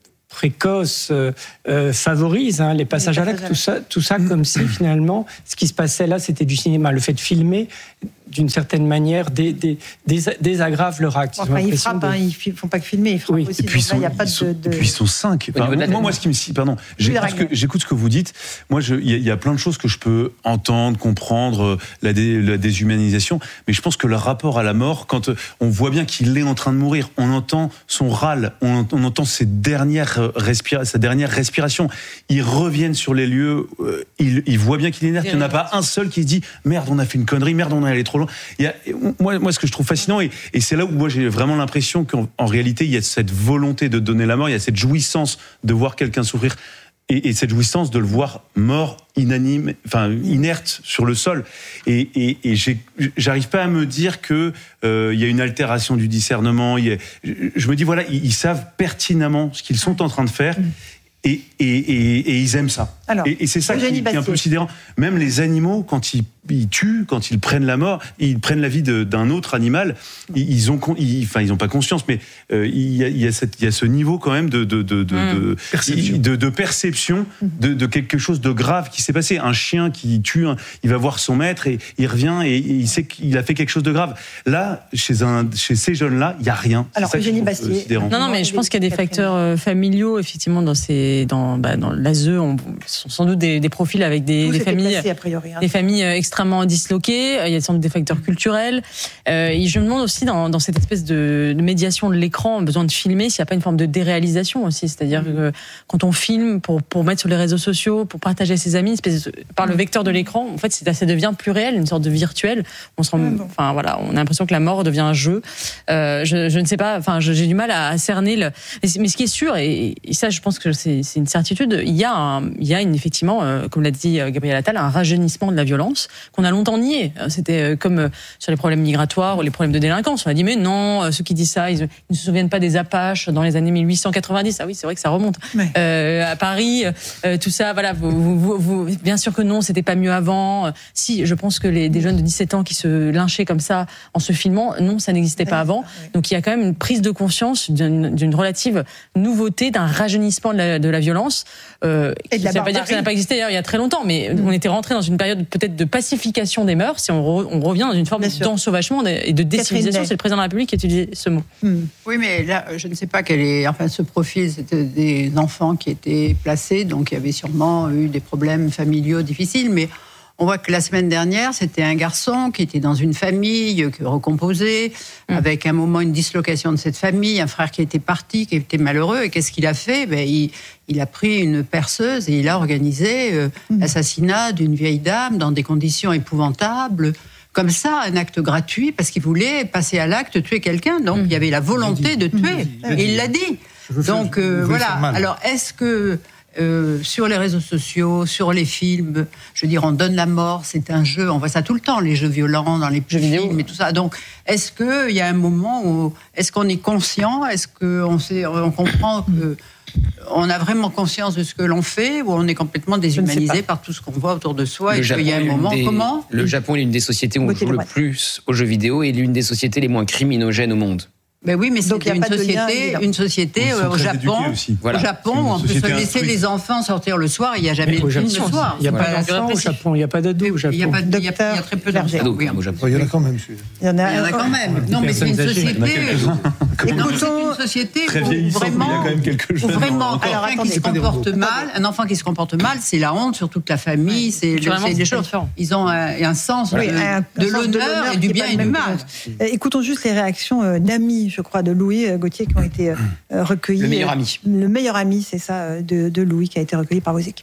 précoces euh, euh, favorisent hein, les passages à l'acte. Tout ça, tout ça comme si finalement, ce qui se passait là, c'était du cinéma. Le fait de filmer, d'une certaine manière, des, des, des, désaggrave leur acte. Enfin, ils frappent, de... hein, ils ne font pas que filmer, ils frappent oui. aussi. Et puis, donc là, sont, y a pas ils, sont, de, de... et puis ils sont cinq. Enfin, moi, moi, moi, ce qui me... Pardon, j'écoute ce, que, j'écoute ce que vous dites. Moi, il y, y a plein de choses que je peux entendre, comprendre, la, dé, la déshumanisation, mais je pense que le rapport à la mort, quand on voit bien qu'il est en train de mourir, on entend son râle, on, on entend ses dernières respira- sa dernière respiration. Ils reviennent sur les lieux, euh, ils, ils voient bien qu'il est inerte. Il n'y en a pas un seul qui se dit « Merde, on a fait une connerie, merde, on est allé trop loin ». Il y a Moi, moi, ce que je trouve fascinant, et, et c'est là où moi j'ai vraiment l'impression qu'en en réalité, il y a cette volonté de donner la mort, il y a cette jouissance de voir quelqu'un souffrir, et, et cette jouissance de le voir mort, inanime, enfin inerte sur le sol. Et, et, et j'ai, j'arrive pas à me dire que euh, il y a une altération du discernement. Il y a, je me dis voilà, ils, ils savent pertinemment ce qu'ils sont en train de faire. Et, et, et, et ils aiment ça. Alors, et, et c'est ça qui, qui est un peu sidérant. Même les animaux, quand ils, ils tuent, quand ils prennent la mort, ils prennent la vie de, d'un autre animal. Ils, ils ont, ils, enfin, ils ont pas conscience, mais euh, il, y a, il y a cette, il y a ce niveau quand même de de de de, mmh. de, perception. de, de perception de, de quelque chose de grave qui s'est passé. Un chien qui tue, un, il va voir son maître et il revient et, et il sait qu'il a fait quelque chose de grave. Là, chez un, chez ces jeunes-là, il y a rien. Alors, Eugénie Bastier. Non, non, mais je pense qu'il y a des facteurs euh, familiaux effectivement dans ces dans, bah, dans l'A S E, on, sont sans doute des, des profils avec des, des familles, placé, a priori, hein. des familles extrêmement disloquées. Il y a sans doute des facteurs culturels. Euh, et je me demande aussi dans, dans cette espèce de, de médiation de l'écran, besoin de filmer, s'il n'y a pas une forme de déréalisation aussi. C'est-à-dire mmh. que quand on filme pour, pour mettre sur les réseaux sociaux, pour partager à ses amis, espèce de, par le vecteur de l'écran, en fait, ça devient plus réel, une sorte de virtuel. On se rend, mmh. enfin voilà, on a l'impression que la mort devient un jeu. Euh, je, je ne sais pas, enfin, j'ai du mal à, à cerner le. Mais ce qui est sûr, et, et ça, je pense que c'est, c'est une certitude, il y a, un, il y a une, effectivement, euh, comme l'a dit Gabriel Attal, un rajeunissement de la violence qu'on a longtemps nié. C'était comme euh, sur les problèmes migratoires ou les problèmes de délinquance. On a dit, mais non, euh, ceux qui disent ça, ils, ils ne se souviennent pas des Apaches dans les années mille huit cent quatre-vingt-dix. Ah oui, c'est vrai que ça remonte. Ouais. Euh, à Paris, euh, tout ça, voilà, vous, vous, vous, bien sûr que non, c'était pas mieux avant. Si, je pense que les, des jeunes de dix-sept ans qui se lynchaient comme ça en se filmant, non, ça n'existait pas avant. Donc il y a quand même une prise de conscience d'une, d'une relative nouveauté, d'un rajeunissement de la, de la violence. Euh, et de la ça ne veut pas dire que ça n'a pas existé il y a très longtemps, mais mmh. on était rentré dans une période peut-être de pacification des mœurs, si on, re, on revient dans une forme d'ensauvagement et de décivilisation. C'est le président de la République qui a utilisé ce mot. Mmh. Oui, mais là, je ne sais pas quel est. Enfin, ce profil, c'était des enfants qui étaient placés, donc il y avait sûrement eu des problèmes familiaux difficiles, mais on voit que la semaine dernière, c'était un garçon qui était dans une famille qui recomposait, mmh. avec un moment une dislocation de cette famille, un frère qui était parti, qui était malheureux. Et qu'est-ce qu'il a fait ? Ben, il, il a pris une perceuse et il a organisé euh, mmh. l'assassinat d'une vieille dame dans des conditions épouvantables. Comme ça, un acte gratuit, parce qu'il voulait passer à l'acte, tuer quelqu'un. Donc, mmh. il y avait la volonté de tuer. Mmh. Et il l'a dit. Donc, euh, voilà. Alors, est-ce que... Euh, sur les réseaux sociaux, sur les films, je veux dire, on donne la mort, c'est un jeu, on voit ça tout le temps, les jeux violents dans les jeux films vidéo. Et tout ça. Donc, est-ce qu'il y a un moment où, est-ce qu'on est conscient, est-ce qu'on sait, on comprend que on a vraiment conscience de ce que l'on fait, ou on est complètement déshumanisé par tout ce qu'on voit autour de soi, le et qu'il y a un moment, des, comment Le Japon est l'une des sociétés où on joue le plus aux jeux vidéo et l'une des sociétés les moins criminogènes au monde. Ben oui, mais c'est une société, une société euh, au Japon, voilà. au Japon où on peut se laisser les enfants sortir le soir. Il n'y a jamais de film le soir. Il n'y a pas d'enfants au Japon, il n'y a pas d'ados au Japon. Il y a, pas, il y a, il y a très peu d'enfants oui, au Japon. Il y en a quand même. Il y en a, il y en a quand même. Non, mais c'est une société. Écoutons, une société où vraiment, où vraiment, un enfant qui se comporte mal, un enfant qui se comporte mal, c'est la honte sur toute la famille. C'est des choses. Ils ont un sens de l'honneur et du bien et du mal. Écoutons juste les réactions d'amis, je crois, de Louis Gauthier qui ont été euh, recueillis. Le meilleur ami. Le meilleur ami, c'est ça, de, de Louis qui a été recueilli par vos équipes.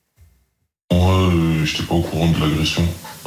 Moi, euh, je n'étais pas au courant de l'agression. Euh,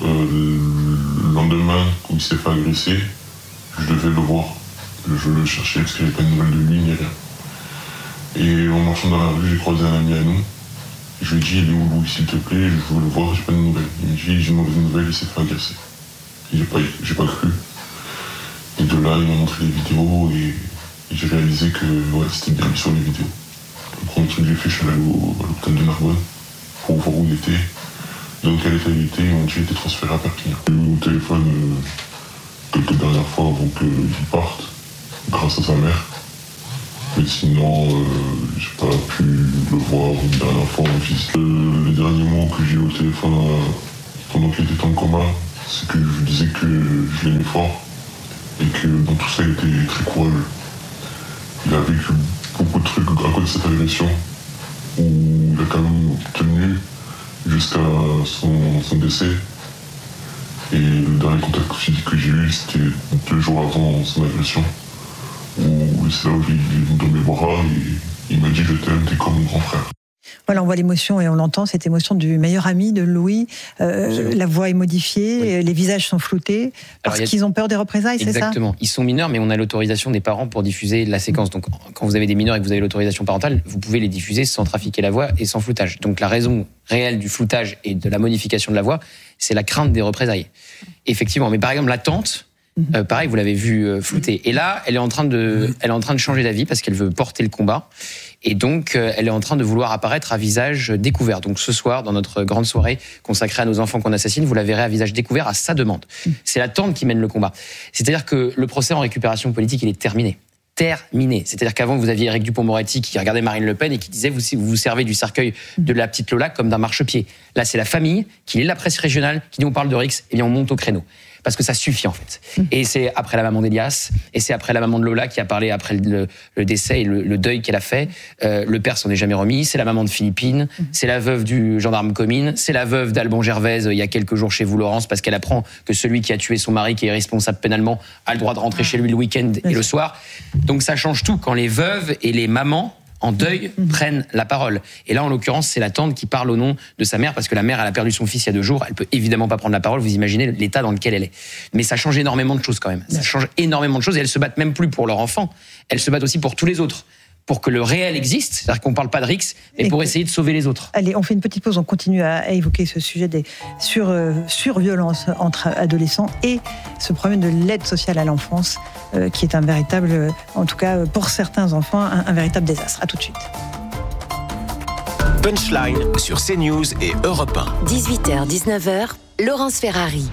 le lendemain, quand il s'est fait agresser, je devais le voir. Je le cherchais parce que je n'avais pas de nouvelles de lui ni rien. Et en marchant dans la rue, j'ai croisé un ami à nous. Je lui ai dit, il est où Louis, s'il te plaît, je veux le voir, j'ai pas de nouvelles. Il me dit, j'ai une mauvaise nouvelle, il s'est fait agresser. Et j'ai pas, j'ai pas cru. Et de là, il m'a montré les vidéos et, et j'ai réalisé que ouais, c'était bien mis sur les vidéos. Le premier truc que j'ai fait, je suis allé au, à l'hôpital de Narbonne pour voir où il était, dans quel état il était, et on m'a dit qu'il était transféré à Perpignan. J'ai eu au téléphone euh, quelques dernières fois avant qu'il parte, grâce à sa mère. Mais sinon, euh, j'ai pas pu le voir une dernière fois en physique. Euh, les derniers mots que j'ai eu au téléphone euh, pendant qu'il était en coma, c'est que je disais que je l'aimais fort et que dans tout ça, il était très courageux. Il a vécu beaucoup de trucs à cause de cette agression où il a quand même tenu jusqu'à son, son décès. Et le dernier contact physique que j'ai eu, c'était deux jours avant son agression. Où c'est là où je l'ai mis dans mes bras et il m'a dit je t'aime, t'es comme mon grand frère. Voilà, on voit l'émotion et on l'entend, cette émotion du meilleur ami de Louis. Euh, la voix est modifiée, oui. Les visages sont floutés, parce a... qu'ils ont peur des représailles, c'est ça ? Exactement. Ils sont mineurs, mais on a l'autorisation des parents pour diffuser la séquence. Donc, quand vous avez des mineurs et que vous avez l'autorisation parentale, vous pouvez les diffuser sans trafiquer la voix et sans floutage. Donc, la raison réelle du floutage et de la modification de la voix, c'est la crainte des représailles. Effectivement. Mais par exemple, la tante, Euh, pareil, vous l'avez vu euh, flouter. Et là, elle est en train de, elle est en train de changer d'avis parce qu'elle veut porter le combat. Et donc, euh, elle est en train de vouloir apparaître à visage découvert. Donc, ce soir, dans notre grande soirée consacrée à nos enfants qu'on assassine, vous la verrez à visage découvert à sa demande. C'est la tante qui mène le combat. C'est-à-dire que le procès en récupération politique, il est terminé. Terminé. C'est-à-dire qu'avant, vous aviez Éric Dupond-Moretti qui regardait Marine Le Pen et qui disait vous vous, vous servez du cercueil de la petite Lola comme d'un marchepied. Là, c'est la famille qui lit la presse régionale, qui dit on parle de Rix, et bien on monte au créneau. Parce que ça suffit en fait. Et c'est après la maman d'Elias, et c'est après la maman de Lola qui a parlé après le, le décès et le, le deuil qu'elle a fait. Euh, le père s'en est jamais remis. C'est la maman de Philippine, c'est la veuve du gendarme Comines, c'est la veuve d'Alban Gervaise euh, il y a quelques jours chez vous, Laurence, parce qu'elle apprend que celui qui a tué son mari, qui est responsable pénalement, a le droit de rentrer chez lui le week-end et le soir. Donc ça change tout quand les veuves et les mamans en deuil mmh. prennent la parole. Et là, en l'occurrence, c'est la tante qui parle au nom de sa mère, parce que la mère, elle a perdu son fils il y a deux jours, elle peut évidemment pas prendre la parole, vous imaginez l'état dans lequel elle est. Mais ça change énormément de choses quand même. Ça change énormément de choses, et elles se battent même plus pour leur enfant, elles se battent aussi pour tous les autres. Pour que le réel existe, c'est-à-dire qu'on ne parle pas de Rix, mais pour essayer de sauver les autres. Allez, on fait une petite pause, on continue à évoquer ce sujet des sur, euh, surviolences entre adolescents et ce problème de l'aide sociale à l'enfance, euh, qui est un véritable, en tout cas pour certains enfants, un, un véritable désastre. À tout de suite. Punchline sur CNews et Europe un. dix-huit heures dix-neuf heures, Laurence Ferrari.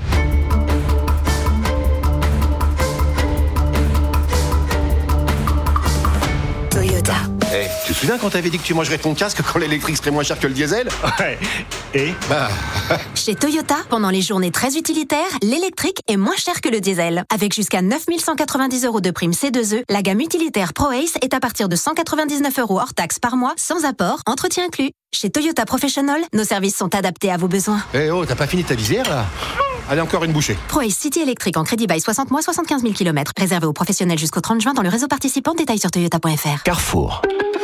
Toyota. Hey, tu te souviens quand t'avais dit que tu mangerais ton casque quand l'électrique serait moins cher que le diesel ? Ouais. Et bah... Chez Toyota, pendant les journées très utilitaires, l'électrique est moins cher que le diesel. Avec jusqu'à neuf mille cent quatre-vingt-dix euros de prime C deux E, la gamme utilitaire ProAce est à partir de cent quatre-vingt-dix-neuf euros hors taxe par mois, sans apport, entretien inclus. Chez Toyota Professional, nos services sont adaptés à vos besoins. Eh oh, t'as pas fini ta visière là ? Allez, encore une bouchée. ProAce City électrique en crédit bail soixante mois, soixante-quinze mille kilomètres. Réservé aux professionnels jusqu'au trente juin dans le réseau participant. Détails sur toyota point f r. Carrefour.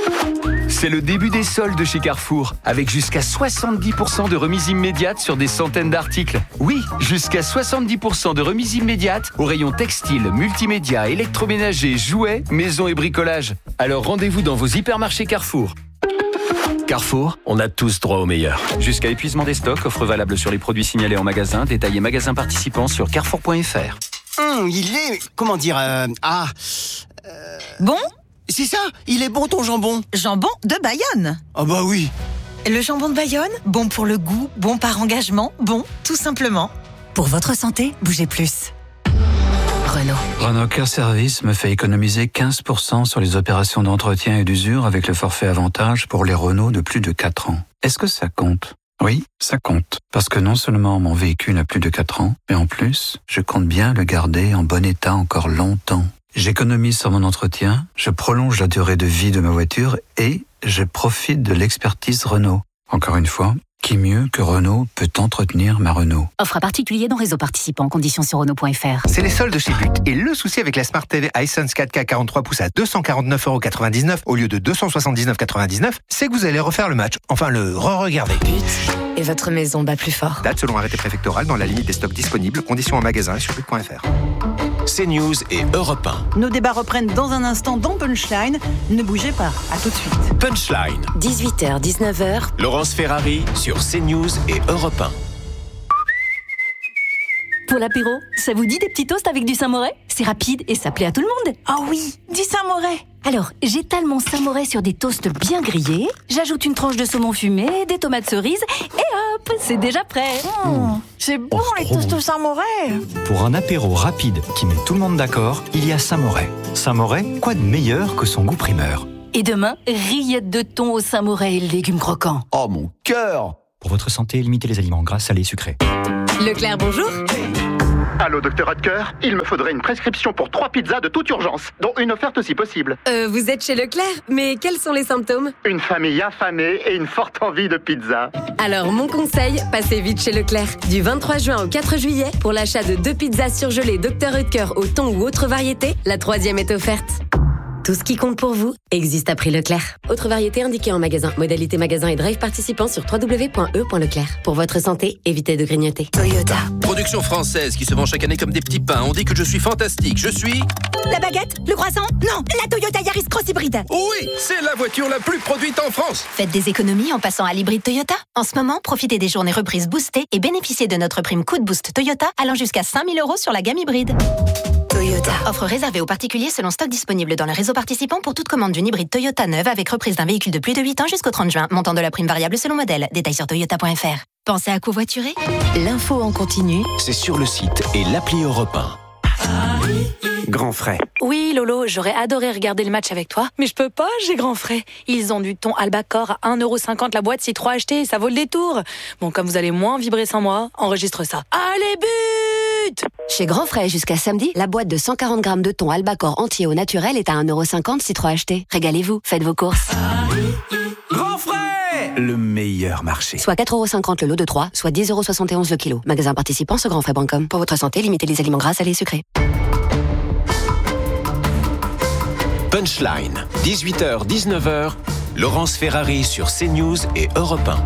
C'est le début des soldes chez Carrefour, avec jusqu'à soixante-dix pour cent de remise immédiate sur des centaines d'articles. Oui, jusqu'à soixante-dix pour cent de remise immédiate au rayon textile, multimédia, électroménager, jouets, maison et bricolage. Alors rendez-vous dans vos hypermarchés Carrefour. Carrefour, on a tous droit au meilleur. Jusqu'à épuisement des stocks, offre valable sur les produits signalés en magasin, détaillés magasin participants sur carrefour point f r. Hum, il est... comment dire... Euh, ah... Euh... Bon ? C'est ça, il est bon ton jambon. Jambon de Bayonne. Ah bah oui. Le jambon de Bayonne, bon pour le goût, bon par engagement, bon tout simplement. Pour votre santé, bougez plus. Renault. Renault Care Service me fait économiser quinze pour cent sur les opérations d'entretien et d'usure avec le forfait avantage pour les Renault de plus de quatre ans. Est-ce que ça compte ? Oui, ça compte. Parce que non seulement mon véhicule a plus de quatre ans, mais en plus, je compte bien le garder en bon état encore longtemps. J'économise sur mon entretien, je prolonge la durée de vie de ma voiture et je profite de l'expertise Renault. Encore une fois, qui mieux que Renault peut entretenir ma Renault ? Offre à particulier dans réseau participant, conditions sur Renault point f r. C'est les soldes chez But. Et le souci avec la Smart T V Hisense quatre K quarante-trois pouces à deux cent quarante-neuf euros quatre-vingt-dix-neuf au lieu de deux cent soixante-dix-neuf euros quatre-vingt-dix-neuf, c'est que vous allez refaire le match. Enfin, le re-regarder. But. Et votre maison bat plus fort. Date selon arrêté préfectoral dans la limite des stocks disponibles. Conditions en magasin et sur but point f r. CNews et Europe un. Nos débats reprennent dans un instant dans Punchline. Ne bougez pas, à tout de suite. Punchline. dix-huit heures, dix-neuf heures. Laurence Ferrari sur CNews et Europe un. Pour l'apéro, ça vous dit des petits toasts avec du Saint-Moré ? C'est rapide et ça plaît à tout le monde. Ah oui, du Saint-Moré. Alors, j'étale mon Saint-Moré sur des toasts bien grillés, j'ajoute une tranche de saumon fumé, des tomates cerises, et hop, c'est déjà prêt. Mmh, c'est bon les toasts au Saint-Moré. Pour un apéro rapide qui met tout le monde d'accord, il y a Saint-Moré. Saint-Moré, quoi de meilleur que son goût primeur ? Et demain, rillettes de thon au Saint-Moré et légumes croquants. Oh mon cœur ! Pour votre santé, limitez les aliments gras, salés et sucrés. Leclerc, bonjour. Allô, docteur Hodker, il me faudrait une prescription pour trois pizzas de toute urgence, dont une offerte si possible. Euh, vous êtes chez Leclerc, mais quels sont les symptômes ? Une famille affamée et une forte envie de pizza. Alors, mon conseil, passez vite chez Leclerc. Du vingt-trois juin au quatre juillet, pour l'achat de deux pizzas surgelées docteur Hodker au thon ou autre variété, la troisième est offerte. Tout ce qui compte pour vous existe à prix Leclerc. Autre variété indiquée en magasin. Modalité magasin et drive participant sur w w w point e point leclerc. Pour votre santé, évitez de grignoter. Toyota. Production française qui se vend chaque année comme des petits pains. On dit que je suis fantastique. Je suis... La baguette ? Le croissant ? Non, la Toyota Yaris Cross Hybride. Oui, c'est la voiture la plus produite en France. Faites des économies en passant à l'hybride Toyota. En ce moment, profitez des journées reprises boostées et bénéficiez de notre prime Coup de Boost Toyota allant jusqu'à cinq mille euros sur la gamme hybride. Toyota. Offre réservée aux particuliers selon stock disponible dans le réseau participant pour toute commande d'une hybride Toyota neuve avec reprise d'un véhicule de plus de huit ans jusqu'au trente juin. Montant de la prime variable selon modèle. Détails sur toyota point f r. Pensez à covoiturer ? L'info en continu. C'est sur le site et l'appli Europe un. Grand frais. Oui, Lolo, j'aurais adoré regarder le match avec toi, mais je peux pas, j'ai grand frais. Ils ont du thon Albacor à un euro cinquante la boîte, c'est trois achetés, ça vaut le détour. Bon, comme vous allez moins vibrer sans moi, enregistre ça. Allez, but ! Chez Grand Frais, jusqu'à samedi, la boîte de cent quarante grammes de thon Albacor entier au naturel est à un euro cinquante si trois achetés. Régalez-vous, faites vos courses. Grand frais ! Le meilleur marché. Soit quatre euros cinquante le lot de trois, soit dix euros soixante et onze le kilo. Magasin participant sur grandfrais point com. Pour votre santé, limitez les aliments gras, salés et sucrés. Punchline, dix-huit heures, dix-neuf heures, Laurence Ferrari sur CNews et Europe un.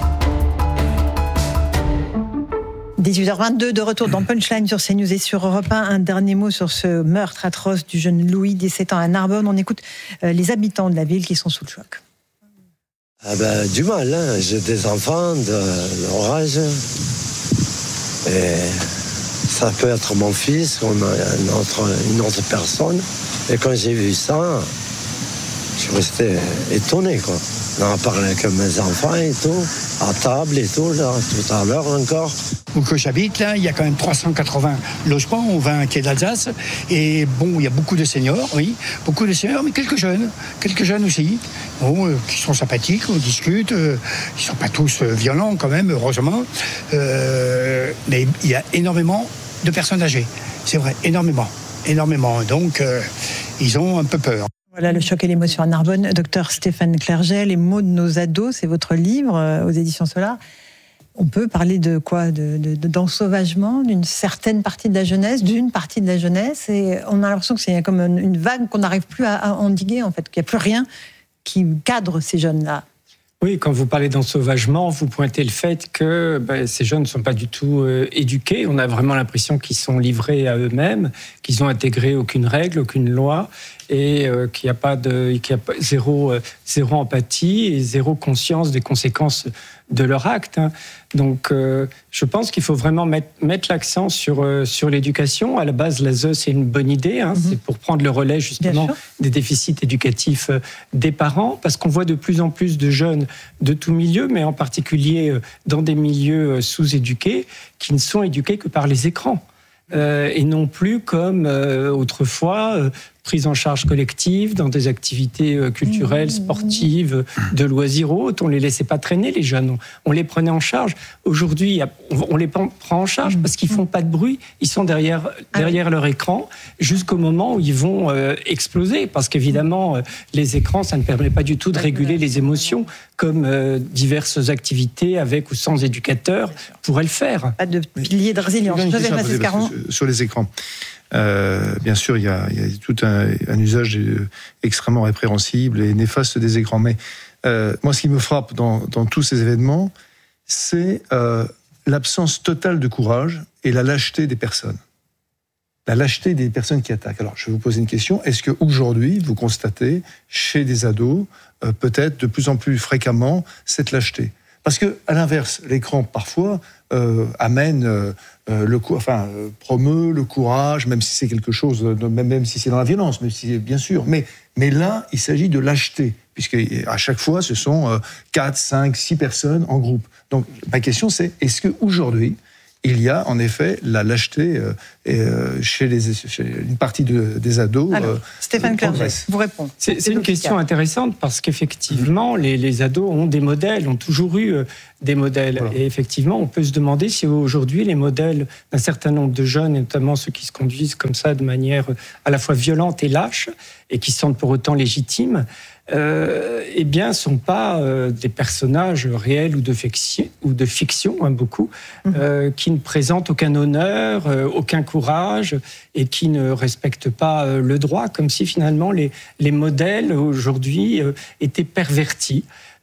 dix-huit heures vingt-deux, de retour dans Punchline sur CNews et sur Europe un. Un dernier mot sur ce meurtre atroce du jeune Louis, dix-sept ans, à Narbonne. On écoute les habitants de la ville qui sont sous le choc. Ah ben, du mal, hein. J'ai des enfants, de l'orage. Et ça peut être mon fils, ou une autre, une autre personne. Et quand j'ai vu ça, je suis resté étonné, quoi. On a parlé avec mes enfants et tout, à table et tout, là, tout à l'heure encore. Où que j'habite, là, il y a quand même trois cent quatre-vingts logements au vingt quai d'Alsace. Et bon, il y a beaucoup de seniors, oui, beaucoup de seniors, mais quelques jeunes, quelques jeunes aussi, bon, euh, qui sont sympathiques, on discute, euh, ils ne sont pas tous euh, violents quand même, heureusement. Euh, mais il y a énormément de personnes âgées, c'est vrai, énormément, énormément. Donc, euh, ils ont un peu peur. Voilà le choc et l'émotion à Narbonne. Docteur Stéphane Clerget, Les mots de nos ados, c'est votre livre euh, aux éditions Solar. On peut parler de quoi de, de, de, d'ensauvagement d'une certaine partie de la jeunesse, d'une partie de la jeunesse, et on a l'impression que c'est comme une vague qu'on n'arrive plus à, à endiguer, en fait, qu'il n'y a plus rien qui cadre ces jeunes-là. Oui, quand vous parlez d'ensauvagement, vous pointez le fait que ben, ces jeunes ne sont pas du tout euh, éduqués. On a vraiment l'impression qu'ils sont livrés à eux-mêmes, qu'ils n'ont intégré aucune règle, aucune loi, et euh, qu'il n'y a pas de, qu'il y a pas, zéro, euh, zéro empathie et zéro conscience des conséquences de leur acte. Hein. Donc, euh, je pense qu'il faut vraiment mettre, mettre l'accent sur, euh, sur l'éducation. À la base, l'A S E, c'est une bonne idée. Hein. Mm-hmm. C'est pour prendre le relais, justement, des déficits éducatifs euh, des parents, parce qu'on voit de plus en plus de jeunes de tout milieu, mais en particulier euh, dans des milieux euh, sous-éduqués, qui ne sont éduqués que par les écrans. Euh, et non plus comme euh, autrefois, euh, prise en charge collective dans des activités euh, culturelles, sportives, de loisirs autres. On les laissait pas traîner, les jeunes. On, on les prenait en charge. Aujourd'hui, on, on les prend en charge parce qu'ils font pas de bruit. Ils sont derrière, derrière leur écran jusqu'au moment où ils vont euh, exploser. Parce qu'évidemment, euh, les écrans, ça ne permet pas du tout de réguler les émotions comme euh, diverses activités avec ou sans éducateur pourraient le faire. Pas de pilier de résilience. Joseph Massescaron. Sur les écrans. Euh, bien sûr, il y a, il y a tout un, un usage extrêmement répréhensible et néfaste des écrans. Mais euh, moi, ce qui me frappe dans, dans tous ces événements, c'est euh, l'absence totale de courage et la lâcheté des personnes. la lâcheté des personnes qui attaquent. Alors, je vais vous poser une question. Est-ce qu'aujourd'hui, vous constatez, chez des ados, euh, peut-être de plus en plus fréquemment, cette lâcheté ? Parce que, à l'inverse, l'écran, parfois, euh, amène, euh, le, enfin, euh, promeut le courage, même si c'est quelque chose, de, même, même si c'est dans la violence, même si, bien sûr. Mais, mais là, il s'agit de lâcheté, puisque à chaque fois, ce sont euh, quatre, cinq, six personnes en groupe. Donc, ma question, c'est, est-ce qu'aujourd'hui, il y a en effet la lâcheté euh, euh, chez, les, chez une partie de, des ados. Alors, euh, Stéphane Clerget, vous répondez. C'est, c'est une question intéressante parce qu'effectivement, les, les ados ont des modèles, ont toujours eu euh, des modèles. Voilà. Et effectivement, on peut se demander si aujourd'hui les modèles d'un certain nombre de jeunes, et notamment ceux qui se conduisent comme ça de manière à la fois violente et lâche, et qui se sentent pour autant légitimes, Euh, eh bien, sont pas euh, des personnages réels ou de fiction, ou de fiction hein, beaucoup, mmh. euh, qui ne présentent aucun honneur, euh, aucun courage, et qui ne respectent pas euh, le droit, comme si finalement les, les modèles aujourd'hui euh, étaient pervertis.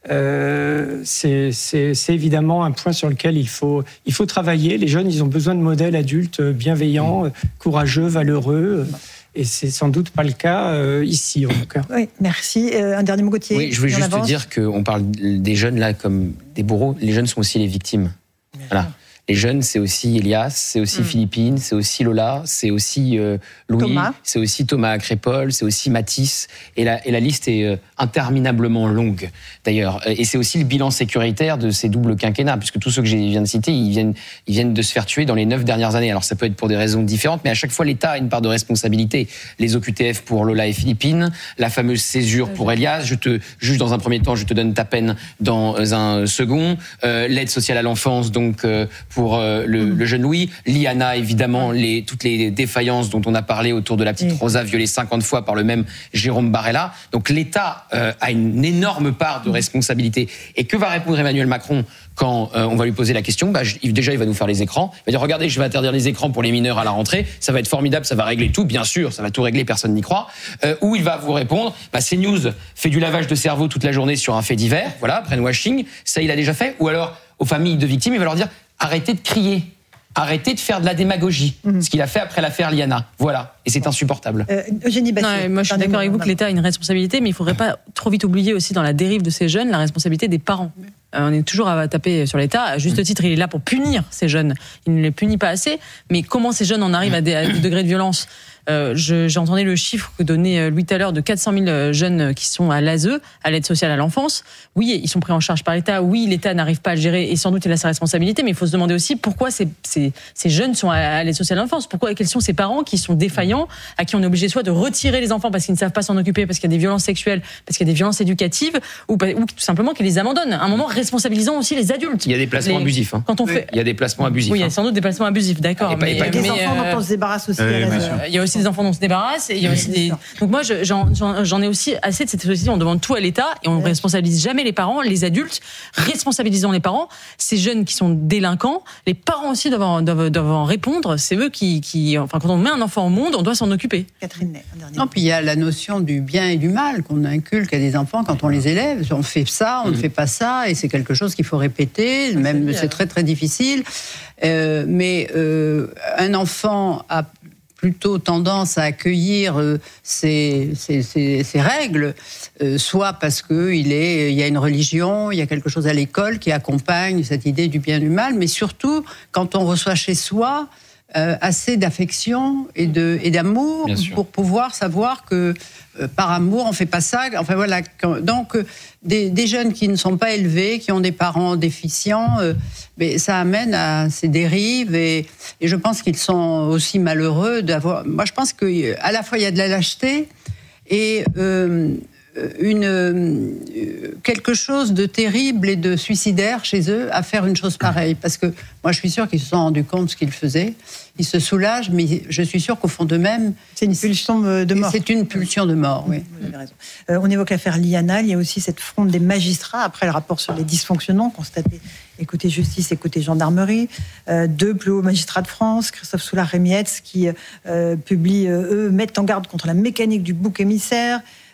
Euh, c'est, c'est, c'est évidemment un point sur lequel il faut, il faut travailler. Les jeunes, ils ont besoin de modèles adultes bienveillants, mmh. courageux, valeureux. Mmh. Et c'est sans doute pas le cas euh, ici, en tout cas. Oui, merci. Euh, un dernier mot, Gauthier. Oui, je voulais juste avance. te dire qu'on parle des jeunes là comme des bourreaux. Les jeunes sont aussi les victimes. Bien voilà. Sûr. Les jeunes, c'est aussi Elias, c'est aussi mmh. Philippine, c'est aussi Lola, c'est aussi euh, Louis, Thomas. c'est aussi Thomas Crépol, c'est aussi Mathis. Et la, et la liste est euh, interminablement longue, d'ailleurs. Et c'est aussi le bilan sécuritaire de ces doubles quinquennats, puisque tous ceux que je viens de citer, ils viennent, ils viennent de se faire tuer dans les neuf dernières années. Alors ça peut être pour des raisons différentes, mais à chaque fois, l'État a une part de responsabilité. Les O Q T F pour Lola et Philippine, la fameuse césure pour Elias. Je te juge dans un premier temps, je te donne ta peine dans un second. Euh, l'aide sociale à l'enfance, donc... Euh, pour euh, le, mmh. le jeune Louis, l'I A N A évidemment, les, toutes les défaillances dont on a parlé autour de la petite mmh. Rosa violée cinquante fois par le même Jérôme Barella. Donc l'État euh, a une énorme part de responsabilité. Et que va répondre Emmanuel Macron quand euh, on va lui poser la question? Bah, je, déjà, il va nous faire les écrans. Il va dire, regardez, je vais interdire les écrans pour les mineurs à la rentrée. Ça va être formidable, ça va régler tout. Bien sûr, ça va tout régler, personne n'y croit. Euh, ou il va vous répondre, bah, CNews fait du lavage de cerveau toute la journée sur un fait divers. Voilà, brainwashing. Ça, il a déjà fait. Ou alors, aux familles de victimes, il va leur dire, arrêtez de crier, arrêtez de faire de la démagogie, mmh. ce qu'il a fait après l'affaire Liana. Voilà, et c'est insupportable. Euh, Eugénie Bastier. Non, moi, je suis d'accord avec vous que l'État a une responsabilité, mais il ne faudrait pas trop vite oublier aussi dans la dérive de ces jeunes la responsabilité des parents. Euh, on est toujours à taper sur l'État. À juste titre, il est là pour punir ces jeunes. Il ne les punit pas assez. Mais comment ces jeunes en arrivent à des, à des degrés de violence? Euh, je, j'entendais le chiffre que donnait Louis tout à l'heure de quatre cent mille jeunes qui sont à l'A S E, à l'aide sociale à l'enfance. Oui, ils sont pris en charge par l'État. Oui, l'État n'arrive pas à le gérer et sans doute il a sa responsabilité. Mais il faut se demander aussi pourquoi ces, ces, ces jeunes sont à, à l'aide sociale à l'enfance. Pourquoi, quels sont ces parents qui sont défaillants, à qui on est obligé soit de retirer les enfants parce qu'ils ne savent pas s'en occuper, parce qu'il y a des violences sexuelles, parce qu'il y a des violences éducatives, ou, ou tout simplement qu'ils les abandonnent. À un moment, responsabilisons aussi les adultes. Il y a des placements les... abusifs. Hein. Quand on fait... Il y a des placements abusifs. Oui, il y a sans doute des placements abusifs, d'accord. Et mais, pas, et mais, des enfants euh... dont on se débarrasse aussi. Euh, à l'A S E. Il y a aussi des enfants dont on se débarrasse. Et il y a aussi des... Donc moi, je, j'en, j'en, j'en ai aussi assez de cette société. On demande tout à l'État et on ne responsabilise jamais les parents, les adultes. Responsabilisons les parents. Ces jeunes qui sont délinquants, les parents aussi doivent en, doivent, doivent en répondre. C'est eux qui, qui, enfin, quand on met un enfant au monde, on doit s'en occuper. Catherine Ney, un dernier. Non, puis il y a la notion du bien et du mal qu'on inculque à des enfants quand on les élève. On fait ça, on mmh. ne fait pas ça, et c'est quelque chose qu'il faut répéter. Ah, même c'est, c'est très très difficile. Euh, mais euh, un enfant a plutôt tendance à accueillir euh, ces, ces, ces, ces règles, euh, soit parce qu'il est, il y a une religion, il y a quelque chose à l'école qui accompagne cette idée du bien et du mal, mais surtout quand on reçoit chez soi euh, assez d'affection et, de, et d'amour pour pouvoir savoir que euh, par amour on fait pas ça. Enfin voilà. Donc euh, des, des jeunes qui ne sont pas élevés, qui ont des parents déficients, euh, mais ça amène à ces dérives et, et je pense qu'ils sont aussi malheureux d'avoir. Moi je pense que à la fois il y a de la lâcheté et euh, une, euh, quelque chose de terrible et de suicidaire chez eux à faire une chose pareille. Parce que moi, je suis sûre qu'ils se sont rendus compte de ce qu'ils faisaient. Ils se soulagent, mais je suis sûre qu'au fond d'eux-mêmes... C'est une pulsion de mort. C'est une pulsion de mort, oui. Vous avez raison. Euh, on évoque l'affaire Liana. Il y a aussi cette fronde des magistrats, après le rapport sur les dysfonctionnements constatés. Écoutez justice, écoutez gendarmerie. Euh, deux plus hauts magistrats de France, Christophe Soulard et Mietz, qui euh, publient, euh, eux, mettent en garde contre la mécanique du bouc émissaire.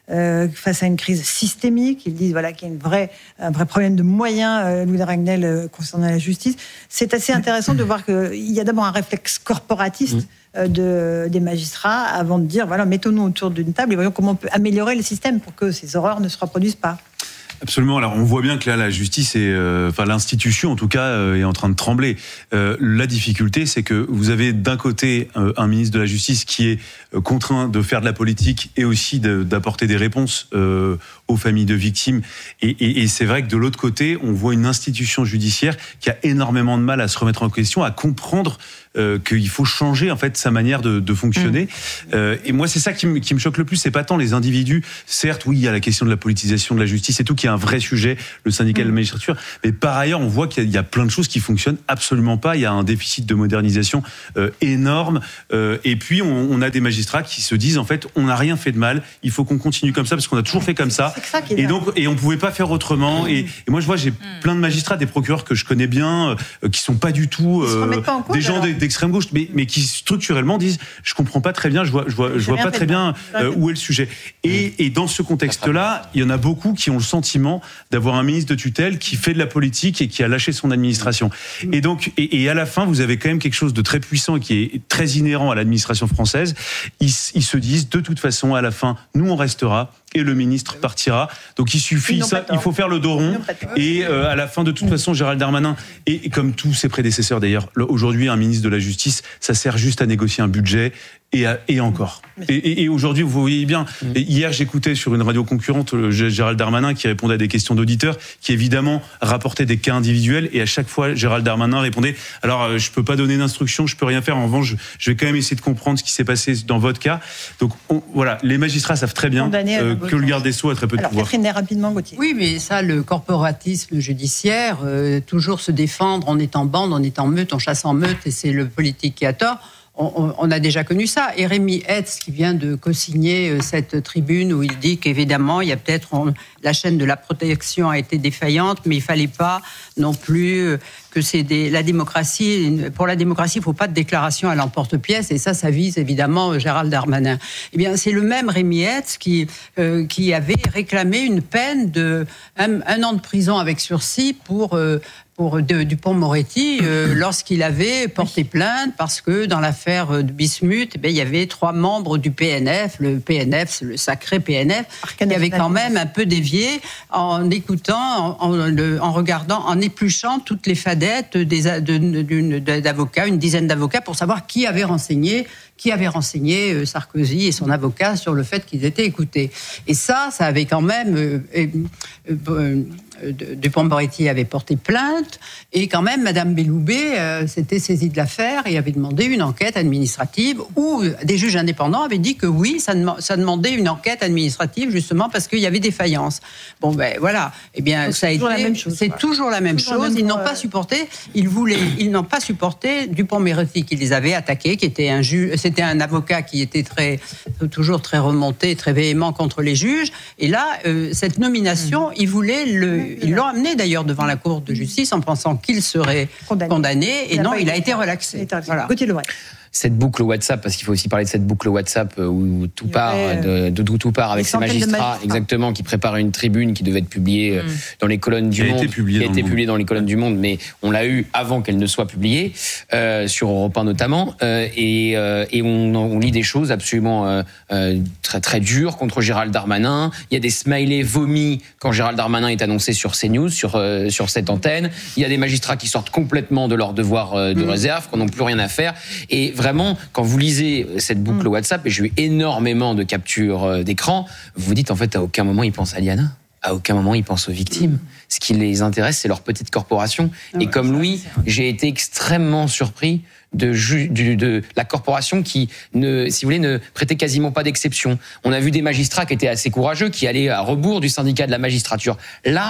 euh, face à une crise systémique. Ils disent voilà, qu'il y a une vraie, un vrai problème de moyens, euh, Louis de Ragnel, euh, concernant la justice. C'est assez intéressant de voir qu'il y a d'abord un réflexe corporatiste euh, de, des magistrats avant de dire voilà, mettons-nous autour d'une table et voyons comment on peut améliorer le système pour que ces horreurs ne se reproduisent pas. Absolument. Alors on voit bien que là la justice est, euh, enfin l'institution en tout cas euh, est en train de trembler. Euh, la difficulté, c'est que vous avez d'un côté euh, un ministre de la Justice qui est euh, contraint de faire de la politique et aussi de, d'apporter des réponses euh, aux familles de victimes. Et, et, et c'est vrai que de l'autre côté, on voit une institution judiciaire qui a énormément de mal à se remettre en question, à comprendre euh, qu'il faut changer en fait sa manière de, de fonctionner. Mmh. Euh, et moi, c'est ça qui me, qui me choque le plus. C'est pas tant les individus. Certes, oui, il y a la question de la politisation de la justice et tout qui est un vrai sujet, le syndicat mmh. de la magistrature. Mais par ailleurs, on voit qu'il y a, il y a plein de choses qui fonctionnent absolument pas. Il y a un déficit de modernisation euh, énorme. Euh, et puis, on, on a des magistrats qui se disent en fait, on n'a rien fait de mal. Il faut qu'on continue comme ça parce qu'on a toujours fait comme ça. C'est ça qui est et donc, et on pouvait pas faire autrement. Mmh. Et, et moi, je vois, j'ai mmh. plein de magistrats, des procureurs que je connais bien, euh, qui sont pas du tout euh, pas cause, des gens alors. d'extrême gauche, mais, mais qui structurellement disent, je comprends pas très bien, je vois, je vois, je vois pas très bien euh, où est le sujet. Et, et dans ce contexte-là, il y en a beaucoup qui ont le sentiment d'avoir un ministre de tutelle qui fait de la politique et qui a lâché son administration. Et donc, et, et à la fin, vous avez quand même quelque chose de très puissant et qui est très inhérent à l'administration française. Ils, ils se disent, de toute façon, à la fin, nous on restera. Et le ministre partira. Donc il suffit ça, il faut faire le dos rond. Et euh, à la fin, de toute façon, Gérald Darmanin, et, et comme tous ses prédécesseurs d'ailleurs, aujourd'hui, un ministre de la Justice, ça sert juste à négocier un budget. Et, à, et encore. Et, et, et aujourd'hui, vous voyez bien, et hier j'écoutais sur une radio concurrente le Gérald Darmanin qui répondait à des questions d'auditeurs, qui évidemment rapportait des cas individuels, et à chaque fois Gérald Darmanin répondait alors je peux pas donner d'instructions, je peux rien faire, en revanche je vais quand même essayer de comprendre ce qui s'est passé dans votre cas. Donc on, voilà, les magistrats savent très bien euh, que le garde des Sceaux a très peu Alors, de pouvoir. Catherine, rapidement, Gauthier. Oui, mais ça, le corporatisme judiciaire, euh, toujours se défendre, on est en bande, on est en meute, on chasse en meute, et c'est le politique qui a tort. On, on a déjà connu ça. Et Rémi Hetz, qui vient de co-signer cette tribune où il dit qu'évidemment, il y a peut-être on, la chaîne de la protection a été défaillante, mais il fallait pas non plus que c'est des, la démocratie. Pour la démocratie, il faut pas de déclaration à l'emporte-pièce. Et ça, ça vise évidemment Gérald Darmanin. Eh bien, c'est le même Rémi Hetz qui euh, qui avait réclamé une peine de un, un an de prison avec sursis pour euh, pour Dupond-Moretti euh, lorsqu'il avait porté plainte parce que dans l'affaire de Bismuth, eh bien, il y avait trois membres du P N F, le P N F, c'est le sacré P N F, qui avait quand même un peu dévié en écoutant, en, en, en regardant, en épluchant toutes les fadettes des, de, d'une, d'avocats, une dizaine d'avocats, pour savoir qui avait renseigné qui avait renseigné Sarkozy et son avocat sur le fait qu'ils étaient écoutés. Et ça, ça avait quand même... Euh, euh, euh, Dupond-Moretti avait porté plainte et quand même Madame Belloubet euh, s'était saisie de l'affaire et avait demandé une enquête administrative où des juges indépendants avaient dit que oui, ça, dem- ça demandait une enquête administrative justement parce qu'il y avait défaillance. Bon ben voilà, eh bien Donc, ça a c'est été, toujours la même chose, c'est quoi. toujours la même toujours chose. Même ils n'ont euh... pas supporté, ils voulaient, ils n'ont pas supporté Dupond-Moretti qui les avait attaqués, qui était un juge, c'était un avocat qui était très, toujours très remonté, très véhément contre les juges. Et là, euh, cette nomination, mmh. ils voulaient le, ils l'ont amené d'ailleurs devant la Cour de justice en pensant qu'il serait condamné, condamné et il non, il a été relaxé. Voilà. Gauthier Lebret. Cette boucle WhatsApp, parce qu'il faut aussi parler de cette boucle WhatsApp où tout part, de, de, de tout part avec ces magistrats, magistrats, exactement, qui préparent une tribune qui devait être publiée mmh. dans les colonnes du qui Monde, a été publiée qui a dans, été publiée dans les colonnes du Monde, mais on l'a eu avant qu'elle ne soit publiée, euh, sur Europe un notamment, euh, et, euh, et on, on lit des choses absolument euh, euh, très très dures contre Gérald Darmanin. Il y a des smileys vomis quand Gérald Darmanin est annoncé sur CNews, sur euh, sur cette antenne. Il y a des magistrats qui sortent complètement de leur devoir euh, de mmh. réserve, qui n'ont plus rien à faire, et vraiment quand vous lisez cette boucle mmh. WhatsApp, et j'ai eu énormément de captures d'écran, vous vous dites en fait à aucun moment ils pensent à Liana, à aucun moment ils pensent aux victimes. Mmh. Ce qui les intéresse, c'est leur petite corporation. Ah et ouais, comme Louis, j'ai été extrêmement surpris de, ju- de, de la corporation qui, ne, si vous voulez, ne prêtait quasiment pas d'exception. On a vu des magistrats qui étaient assez courageux, qui allaient à rebours du syndicat de la magistrature. Là,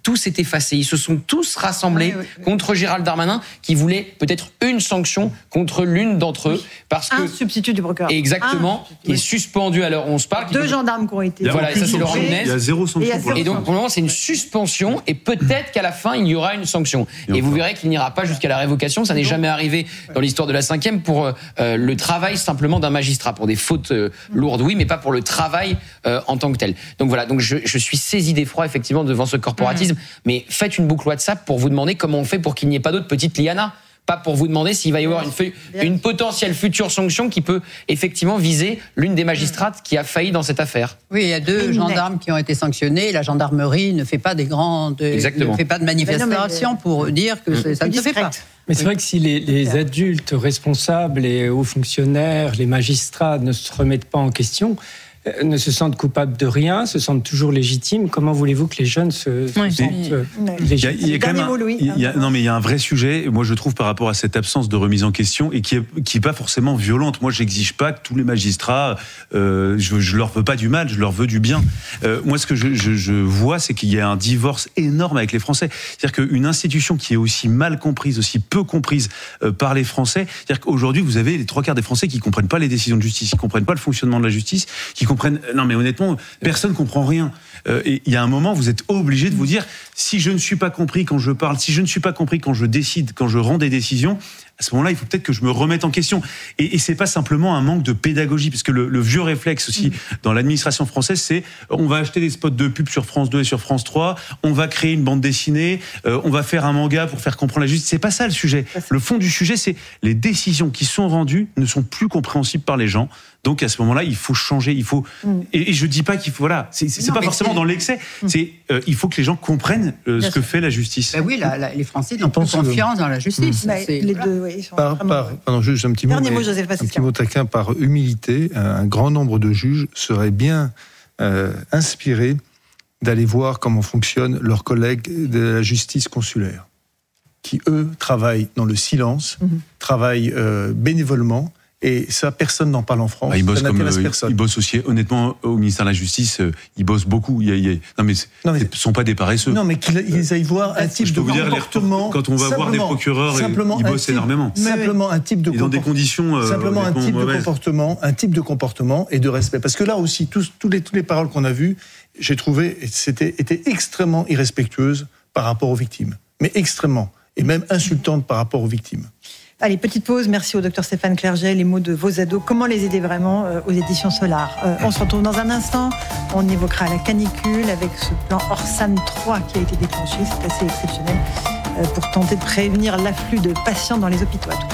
tout s'est effacé. Ils se sont tous rassemblés oui, oui, oui. contre Gérald Darmanin, qui voulait peut-être une sanction contre l'une d'entre eux, parce que un substitut du procureur. Exactement, un, qui est suspendu à l'heure où on se parle. Deux gendarmes qui ont été. Voilà, ça c'est Laurent Nunez. Il y a zéro sanction. Et, pour et donc pour le moment c'est une suspension, et peut-être qu'à la fin il y aura une sanction. Et, et vous verrez qu'il n'ira pas jusqu'à la révocation. Ça n'est jamais arrivé dans l'histoire de la cinquième pour euh, le travail simplement d'un magistrat, pour des fautes euh, lourdes, oui, mais pas pour le travail euh, en tant que tel. Donc voilà, donc je, je suis saisi d'effroi effectivement devant ce corporatisme. Mmh. Mais faites une boucle WhatsApp pour vous demander comment on fait pour qu'il n'y ait pas d'autres petites lianas. Pas pour vous demander s'il va y avoir une, une potentielle future sanction qui peut effectivement viser l'une des magistrates qui a failli dans cette affaire. Oui, il y a deux gendarmes qui ont été sanctionnés. La gendarmerie ne fait pas des grandes, Exactement. ne fait pas de manifestations pour dire que mmh. ça ne se fait pas. Mais c'est vrai que si les, les adultes responsables, les hauts fonctionnaires, les magistrats ne se remettent pas en question, ne se sentent coupables de rien, se sentent toujours légitimes, comment voulez-vous que les jeunes se, se oui, sentent oui. euh, légitimes? Il y a, il y a quand même un, un, il y a, non mais il y a un vrai sujet, moi je trouve, par rapport à cette absence de remise en question, et qui est, qui est pas forcément violente. Moi j'exige pas que tous les magistrats, euh, je, je leur veux pas du mal, je leur veux du bien. Euh, moi ce que je, je, je vois, c'est qu'il y a un divorce énorme avec les Français. C'est-à-dire qu'une institution qui est aussi mal comprise, aussi peu comprise euh, par les Français, c'est-à-dire qu'aujourd'hui vous avez les trois quarts des Français qui comprennent pas les décisions de justice, qui comprennent pas le fonctionnement de la justice, qui comprennent, non mais honnêtement, personne comprend rien. Euh, et il y a un moment, vous êtes obligé de vous dire, si je ne suis pas compris quand je parle, si je ne suis pas compris quand je décide, quand je rends des décisions, à ce moment-là, il faut peut-être que je me remette en question. Et, et c'est pas simplement un manque de pédagogie, parce que le, le vieux réflexe aussi dans l'administration française, c'est on va acheter des spots de pub sur France deux et sur France trois, on va créer une bande dessinée, euh, on va faire un manga pour faire comprendre la justice. C'est pas ça le sujet. Le fond du sujet, c'est les décisions qui sont rendues ne sont plus compréhensibles par les gens. Donc à ce moment-là, il faut changer, il faut. Mm. Et, et je dis pas qu'il faut. Voilà, c'est, c'est, c'est pas forcément c'est... dans l'excès. Mm. C'est euh, il faut que les gens comprennent euh, ce que fait la justice. Ben oui, la, la, les Français n'ont pas confiance que... dans la justice. Mm. C'est, les voilà. deux, oui, ils sont par, vraiment... par, pardon, juste un petit mot. Dernier mot, mais, Joseph un petit mot taquin, par humilité, un grand nombre de juges seraient bien euh, inspirés d'aller voir comment fonctionnent leurs collègues de la justice consulaire, qui eux travaillent dans le silence, mm-hmm. travaillent euh, bénévolement. Et ça, personne n'en parle en France. Ah, ils bossent ça comme n'intéresse euh, personne. Ils bossent aussi, honnêtement, au ministère de la Justice, euh, ils bossent beaucoup. Il y a, il y a, non mais, non mais, ce ne sont pas des paresseux. Non mais qu'ils ils aillent voir un type de comportement. Quand on va voir des procureurs, ils bossent type, énormément. Simplement un type de et dans des conditions euh, simplement un type mauvaises. de comportement, un type de comportement et de respect. Parce que là aussi, tous, tous les, toutes les paroles qu'on a vues, j'ai trouvé, c'était, étaient extrêmement irrespectueuses par rapport aux victimes, mais extrêmement, et même insultantes par rapport aux victimes. Allez, petite pause. Merci au docteur Stéphane Clerget. Les mots de vos ados. Comment les aider vraiment euh, aux éditions Solar. Euh, on se retrouve dans un instant. On évoquera la canicule avec ce plan Orsan trois qui a été déclenché. C'est assez exceptionnel euh, pour tenter de prévenir l'afflux de patients dans les hôpitaux. À tout de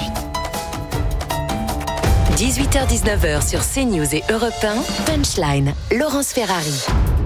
suite. dix-huit heures dix-neuf heures sur CNews et Europe un. Punchline. Laurence Ferrari.